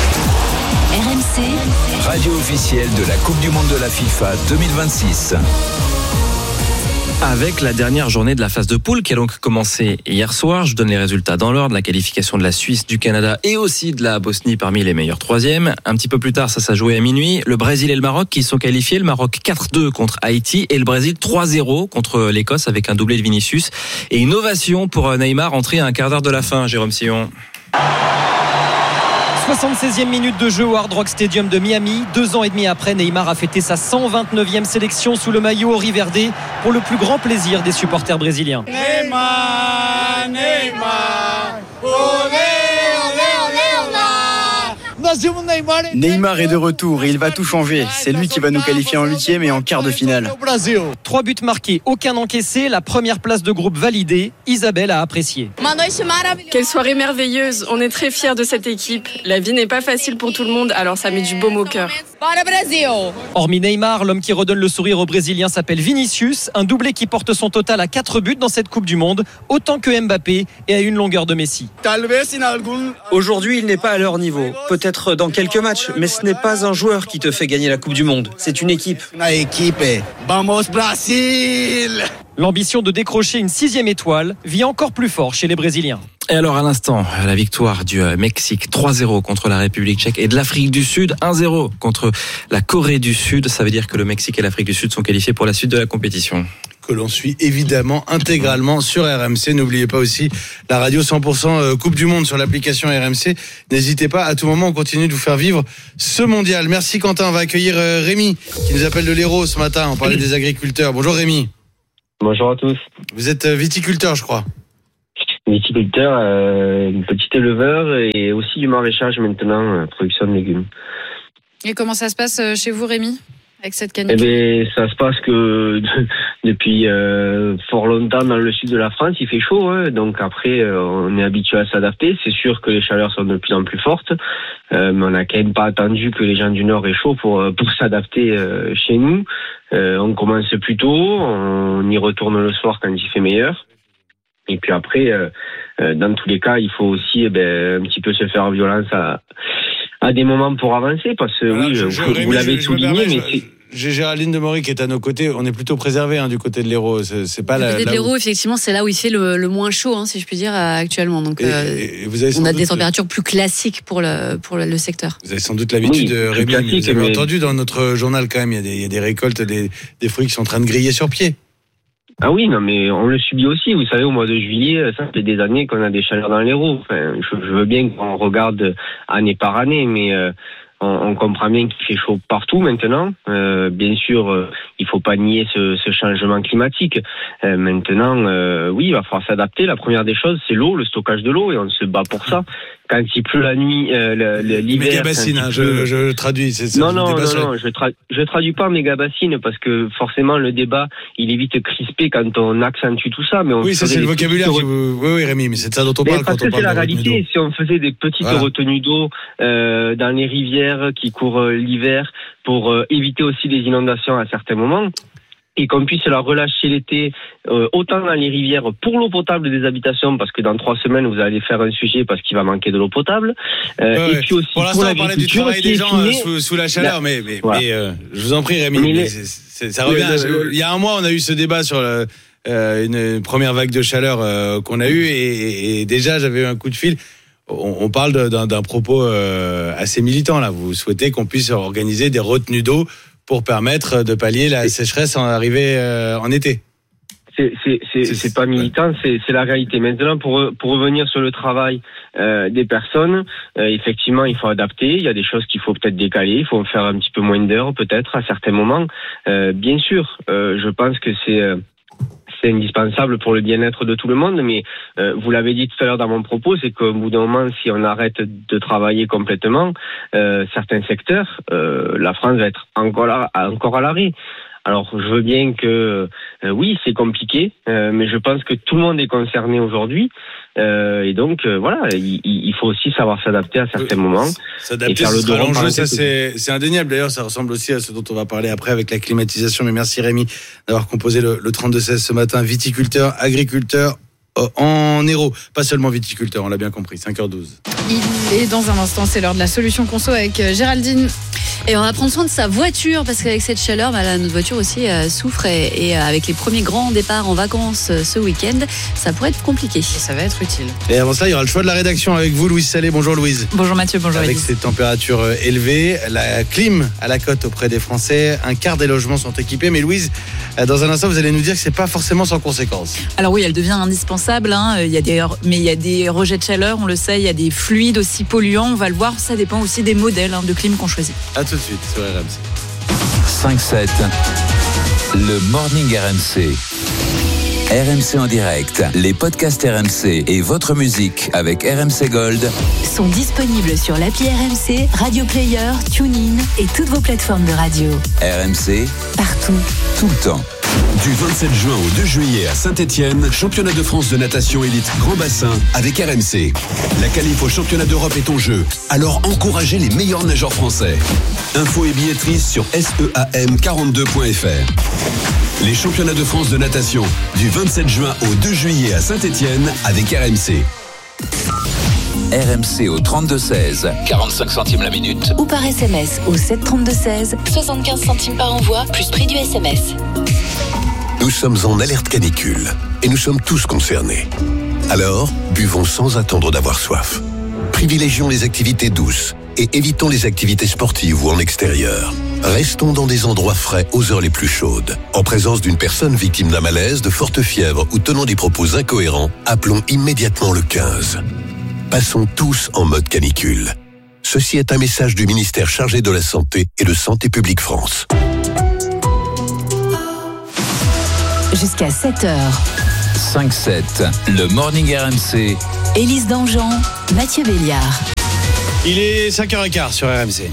RMC, radio officielle de la Coupe du Monde de la FIFA 2026. Avec la dernière journée de la phase de poule qui a donc commencé hier soir. Je vous donne les résultats dans l'ordre. La qualification de la Suisse, du Canada et aussi de la Bosnie parmi les meilleurs 3e. Un petit peu plus tard, ça s'est joué à minuit. Le Brésil et le Maroc qui sont qualifiés. Le Maroc 4-2 contre Haïti et le Brésil 3-0 contre l'Écosse avec un doublé de Vinicius. Et une ovation pour Neymar entré à un quart d'heure de la fin, Jérôme Sillon. 76e minute de jeu au Hard Rock Stadium de Miami. 2 ans et demi après, Neymar a fêté sa 129e sélection sous le maillot auriverdé pour le plus grand plaisir des supporters brésiliens. Neymar, Neymar, olé, olé, olé, olé. Neymar est de retour et il va tout changer. C'est lui qui va nous qualifier en 8e et en quart de finale. 3 buts marqués, aucun encaissé. La première place de groupe validée. Isabelle a apprécié. Quelle soirée merveilleuse. On est très fiers de cette équipe. La vie n'est pas facile pour tout le monde, alors ça met du baume au cœur. Hormis Neymar, l'homme qui redonne le sourire aux Brésiliens s'appelle Vinicius. Un doublé qui porte son total à 4 buts dans cette Coupe du Monde, autant que Mbappé et à une longueur de Messi. Aujourd'hui, il n'est pas à leur niveau. Peut-être dans quelques matchs, mais ce n'est pas un joueur qui te fait gagner la Coupe du Monde. C'est une équipe. Vamos Brasil! L'ambition de décrocher une 6e étoile vit encore plus fort chez les Brésiliens. Et alors à l'instant, la victoire du Mexique 3-0 contre la République tchèque et de l'Afrique du Sud 1-0 contre la Corée du Sud. Ça veut dire que le Mexique et l'Afrique du Sud sont qualifiés pour la suite de la compétition. Que l'on suit évidemment intégralement sur RMC. N'oubliez pas aussi la radio 100% Coupe du Monde sur l'application RMC. N'hésitez pas, à tout moment, on continue de vous faire vivre ce mondial. Merci Quentin, on va accueillir Rémi qui nous appelle de l'Hérault ce matin. On parlait des agriculteurs. Bonjour Rémi. Bonjour à tous. Vous êtes viticulteur, je crois. Viticulteur, petit éleveur et aussi du maraîchage maintenant, production de légumes. Et comment ça se passe chez vous, Rémi, avec cette canicule? Eh bien, ça se passe que depuis fort longtemps dans le sud de la France, il fait chaud, hein, donc après on est habitué à s'adapter. C'est sûr que les chaleurs sont de plus en plus fortes, mais on n'a quand même pas attendu que les gens du Nord aient chaud pour s'adapter chez nous. On commence plus tôt, on y retourne le soir quand il fait meilleur. Et puis après, dans tous les cas, il faut aussi un petit peu se faire violence à des moments pour avancer, parce que oui, vous l'avez souligné, mais j'ai Géraldine Demory qui est à nos côtés. On est plutôt préservé du côté de l'Hérault. C'est pas du côté de l'Hérault, effectivement, c'est là où il fait le moins chaud, si je puis dire, actuellement. Donc, vous avez on a des températures plus classiques pour le secteur. Vous avez sans doute l'habitude, Rémi, mais vous avez entendu dans notre journal quand même, il y a des récoltes, des fruits qui sont en train de griller sur pied. Ah oui, non, mais on le subit aussi. Vous savez, au mois de juillet, ça fait des années qu'on a des chaleurs dans l'Hérault. Enfin, je veux bien qu'on regarde année par année, mais on comprend bien qu'il fait chaud partout maintenant. Bien sûr, il faut pas nier ce changement climatique. Maintenant, oui, il va falloir s'adapter. La première des choses, c'est l'eau, le stockage de l'eau, et on se bat pour ça. Quand il pleut la nuit, l'hiver... Méga-bassine, je traduis. Non, je traduis pas méga-bassine, parce que forcément, le débat, il est vite crispé quand on accentue tout ça. Mais oui, ça c'est le vocabulaire. Oui, Rémi, mais c'est de ça dont on parle quand on parle de retenue d'eau. Parce que c'est la réalité. Si on faisait des petites retenues d'eau dans les rivières qui courent l'hiver pour éviter aussi des inondations à certains moments, et qu'on puisse la relâcher l'été, autant dans les rivières pour l'eau potable des habitations, parce que dans 3 semaines, vous allez faire un sujet parce qu'il va manquer de l'eau potable. Et puis aussi pour l'instant, on parlait du travail des gens sous la chaleur, mais je vous en prie, Rémi, ça revient. Il y a un mois, on a eu ce débat sur une première vague de chaleur qu'on a eue, et déjà, j'avais eu un coup de fil. On parle d'un propos assez militant, là. Vous souhaitez qu'on puisse organiser des retenues d'eau pour permettre de pallier la sécheresse en arrivée en été. C'est pas militant, c'est la réalité. Maintenant, pour revenir sur le travail des personnes, effectivement, il faut adapter. Il y a des choses qu'il faut peut-être décaler. Il faut faire un petit peu moins d'heures, peut-être, à certains moments. Bien sûr, je pense que c'est indispensable pour le bien-être de tout le monde, mais vous l'avez dit tout à l'heure dans mon propos, c'est qu'au bout d'un moment, si on arrête de travailler complètement, certains secteurs, la France va être encore à l'arrêt. Alors, je veux bien que, oui, c'est compliqué, mais je pense que tout le monde est concerné aujourd'hui. Et donc, voilà, il faut aussi savoir s'adapter à certains moments. S'adapter, ce sera l'enjeu, ça c'est indéniable. D'ailleurs, ça ressemble aussi à ce dont on va parler après avec la climatisation. Mais merci Rémi d'avoir composé le 32-16 ce matin. Viticulteur, agriculteur en Hérault. Pas seulement viticulteur, on l'a bien compris, 5h12. Et dans un instant, c'est l'heure de la solution conso avec Géraldine. Et on va prendre soin de sa voiture, parce qu'avec cette chaleur, notre voiture aussi souffre, et avec les premiers grands départs en vacances ce week-end, ça pourrait être compliqué. Et ça va être utile. Et avant cela, il y aura le choix de la rédaction avec vous, Louise Salé. Bonjour Louise. Bonjour Mathieu, bonjour Avec ces températures élevées, la clim à la cote auprès des Français, un quart des logements sont équipés. Mais Louise, dans un instant, vous allez nous dire que c'est pas forcément sans conséquence. Alors oui, elle devient indispensable. Il y a des rejets de chaleur, on le sait, il y a des fluides aussi polluants. On va le voir, ça dépend aussi des modèles de clim qu'on choisit. À tout de suite sur RMC. 5-7, le Morning RMC. RMC en direct, les podcasts RMC et votre musique avec RMC Gold sont disponibles sur l'appli RMC, Radio Player, TuneIn et toutes vos plateformes de radio. RMC, partout, tout le temps. Du 27 juin au 2 juillet à Saint-Etienne, championnat de France de natation élite grand bassin avec RMC. La qualif au championnat d'Europe est en jeu, alors encouragez les meilleurs nageurs français. Infos et billetterie sur seam42.fr. Les championnats de France de natation du 27 juin au 2 juillet à Saint-Etienne avec RMC. RMC au 32-16, 45 centimes la minute. Ou par SMS au 732-16, 75 centimes par envoi, plus prix du SMS. Nous sommes en alerte canicule et nous sommes tous concernés. Alors, buvons sans attendre d'avoir soif. Privilégions les activités douces et évitons les activités sportives ou en extérieur. Restons dans des endroits frais aux heures les plus chaudes. En présence d'une personne victime d'un malaise, de forte fièvre ou tenant des propos incohérents, appelons immédiatement le 15. Passons tous en mode canicule. Ceci est un message du ministère chargé de la Santé et de Santé publique France. Jusqu'à 7h. 5-7, le Morning RMC. Élise Dangean, Mathieu Béliard. Il est 5h15 sur RMC.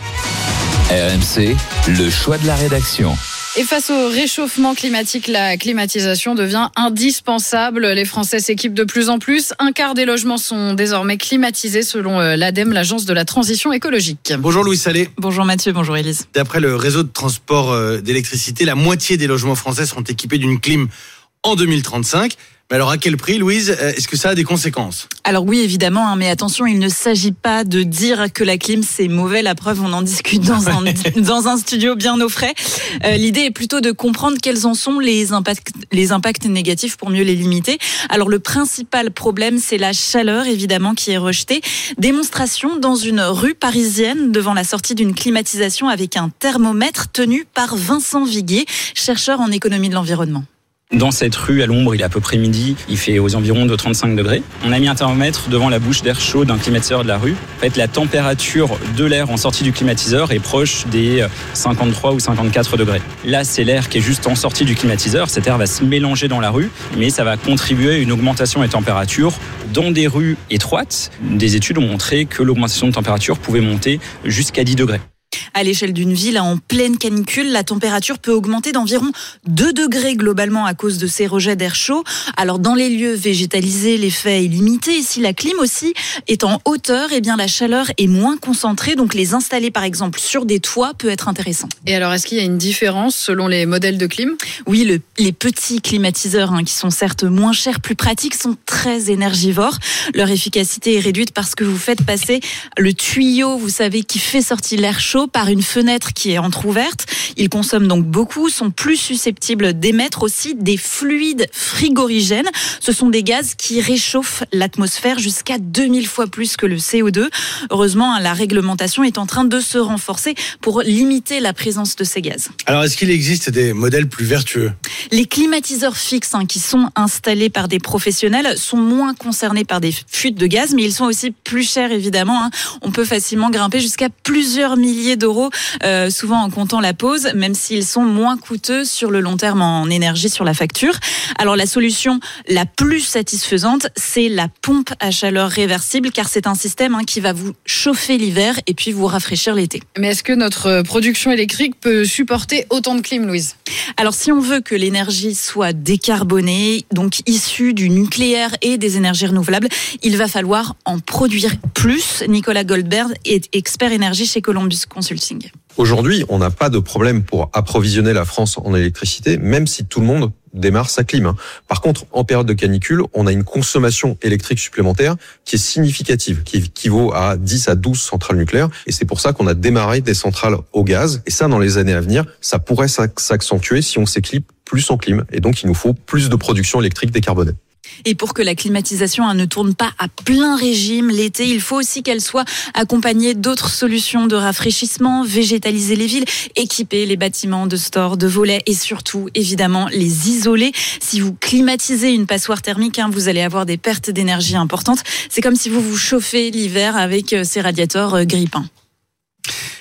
RMC, le choix de la rédaction. Et face au réchauffement climatique, la climatisation devient indispensable. Les Français s'équipent de plus en plus. Un quart des logements sont désormais climatisés selon l'ADEME, l'agence de la transition écologique. Bonjour Louis Salé. Bonjour Mathieu, bonjour Élise. D'après le réseau de transport d'électricité, la moitié des logements français seront équipés d'une clim en 2035. Mais alors à quel prix, Louise ? Est-ce que ça a des conséquences ? Alors oui, évidemment, mais attention, il ne s'agit pas de dire que la clim c'est mauvais. La preuve, on en discute dans un studio bien au frais. L'idée est plutôt de comprendre quels en sont les impacts négatifs pour mieux les limiter. Alors le principal problème, c'est la chaleur, évidemment, qui est rejetée. Démonstration dans une rue parisienne devant la sortie d'une climatisation avec un thermomètre tenu par Vincent Viguier, chercheur en économie de l'environnement. Dans cette rue, à l'ombre, il est à peu près midi, il fait aux environs de 35 degrés. On a mis un thermomètre devant la bouche d'air chaud d'un climatiseur de la rue. En fait, la température de l'air en sortie du climatiseur est proche des 53 ou 54 degrés. Là, c'est l'air qui est juste en sortie du climatiseur. Cet air va se mélanger dans la rue, mais ça va contribuer à une augmentation des températures dans des rues étroites. Des études ont montré que l'augmentation de température pouvait monter jusqu'à 10 degrés. À l'échelle d'une ville en pleine canicule, la température peut augmenter d'environ 2 degrés globalement à cause de ces rejets d'air chaud. Alors dans les lieux végétalisés, l'effet est limité. Et si la clim aussi est en hauteur, eh bien la chaleur est moins concentrée. Donc les installer par exemple sur des toits peut être intéressant. Et alors est-ce qu'il y a une différence selon les modèles de clim ? Oui, les petits climatiseurs qui sont certes moins chers, plus pratiques, sont très énergivores. Leur efficacité est réduite parce que vous faites passer le tuyau, vous savez, qui fait sortir l'air chaud par une fenêtre qui est entrouverte. Ils consomment donc beaucoup, sont plus susceptibles d'émettre aussi des fluides frigorigènes. Ce sont des gaz qui réchauffent l'atmosphère jusqu'à 2000 fois plus que le CO2. Heureusement, la réglementation est en train de se renforcer pour limiter la présence de ces gaz. Alors, est-ce qu'il existe des modèles plus vertueux ? Les climatiseurs fixes qui sont installés par des professionnels sont moins concernés par des fuites de gaz, mais ils sont aussi plus chers évidemment. On peut facilement grimper jusqu'à plusieurs milliers d'euros, souvent en comptant la pause, même s'ils sont moins coûteux sur le long terme en énergie sur la facture. Alors la solution la plus satisfaisante, c'est la pompe à chaleur réversible, car c'est un système qui va vous chauffer l'hiver et puis vous rafraîchir l'été. Mais est-ce que notre production électrique peut supporter autant de clim, Louise ? Alors si on veut que l'énergie soit décarbonée, donc issue du nucléaire et des énergies renouvelables, il va falloir en produire plus. Nicolas Goldberg est expert énergie chez Columbus Consulting. Aujourd'hui, on n'a pas de problème pour approvisionner la France en électricité, même si tout le monde démarre sa clim. Par contre, en période de canicule, on a une consommation électrique supplémentaire qui est significative, qui équivaut à 10 à 12 centrales nucléaires. Et c'est pour ça qu'on a démarré des centrales au gaz. Et ça, dans les années à venir, ça pourrait s'accentuer si on s'équipe plus en clim. Et donc, il nous faut plus de production électrique décarbonée. Et pour que la climatisation ne tourne pas à plein régime l'été, il faut aussi qu'elle soit accompagnée d'autres solutions de rafraîchissement, végétaliser les villes, équiper les bâtiments de stores, de volets et surtout, évidemment, les isoler. Si vous climatisez une passoire thermique, vous allez avoir des pertes d'énergie importantes. C'est comme si vous vous chauffez l'hiver avec ces radiateurs gris-peints.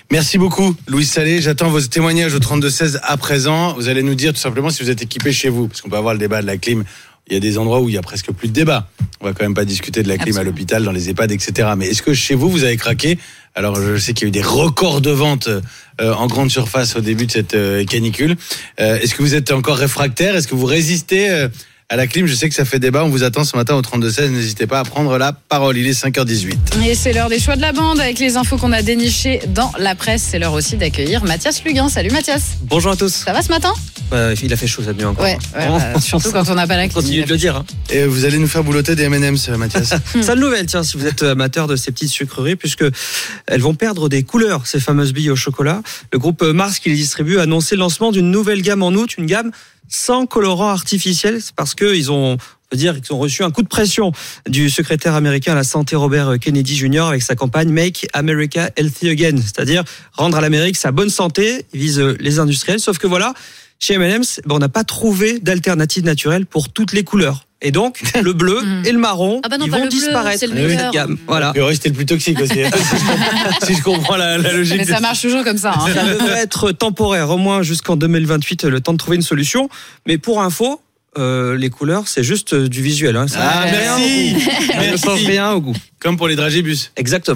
Merci beaucoup, Louis Salé. J'attends vos témoignages au 32-16 à présent. Vous allez nous dire tout simplement si vous êtes équipé chez vous, parce qu'on peut avoir le débat de la clim. Il y a des endroits où il y a presque plus de débat. On va quand même pas discuter de la clim à l'hôpital, dans les EHPAD, etc. Mais est-ce que chez vous avez craqué ? Alors, je sais qu'il y a eu des records de vente en grande surface au début de cette canicule. Est-ce que vous êtes encore réfractaire ? Est-ce que vous résistez à la clim? Je sais que ça fait débat. On vous attend ce matin au 32-16. N'hésitez pas à prendre la parole. Il est 5h18. Et c'est l'heure des choix de la bande avec les infos qu'on a dénichées dans la presse. C'est l'heure aussi d'accueillir Mathias Luguin. Salut Mathias. Bonjour à tous. Ça va ce matin ? Il a fait chaud cette nuit encore. Ouais, surtout quand on n'a pas la clim. Continue de le dire. Et vous allez nous faire boulotter des M&M's, Mathias. Sale nouvelle, tiens, si vous êtes amateur de ces petites sucreries, puisque elles vont perdre des couleurs, ces fameuses billes au chocolat. Le groupe Mars qui les distribue a annoncé le lancement d'une nouvelle gamme en août, une gamme sans colorant artificiel. C'est parce qu'ils ont reçu un coup de pression du secrétaire américain à la santé Robert Kennedy Jr. avec sa campagne Make America Healthy Again, c'est-à-dire rendre à l'Amérique sa bonne santé. Il vise les industriels, sauf que voilà, chez M&M's, on n'a pas trouvé d'alternative naturelle pour toutes les couleurs. Et donc, le bleu et le marron, ils vont disparaître de cette gamme. Voilà. C'était le plus toxique aussi. Si je comprends la logique. Mais ça marche toujours comme ça. Ça devrait être temporaire, au moins jusqu'en 2028, le temps de trouver une solution. Mais pour info, les couleurs, c'est juste du visuel. Ça merci. Ça ne change rien au goût. Comme pour les dragibus. Exactement.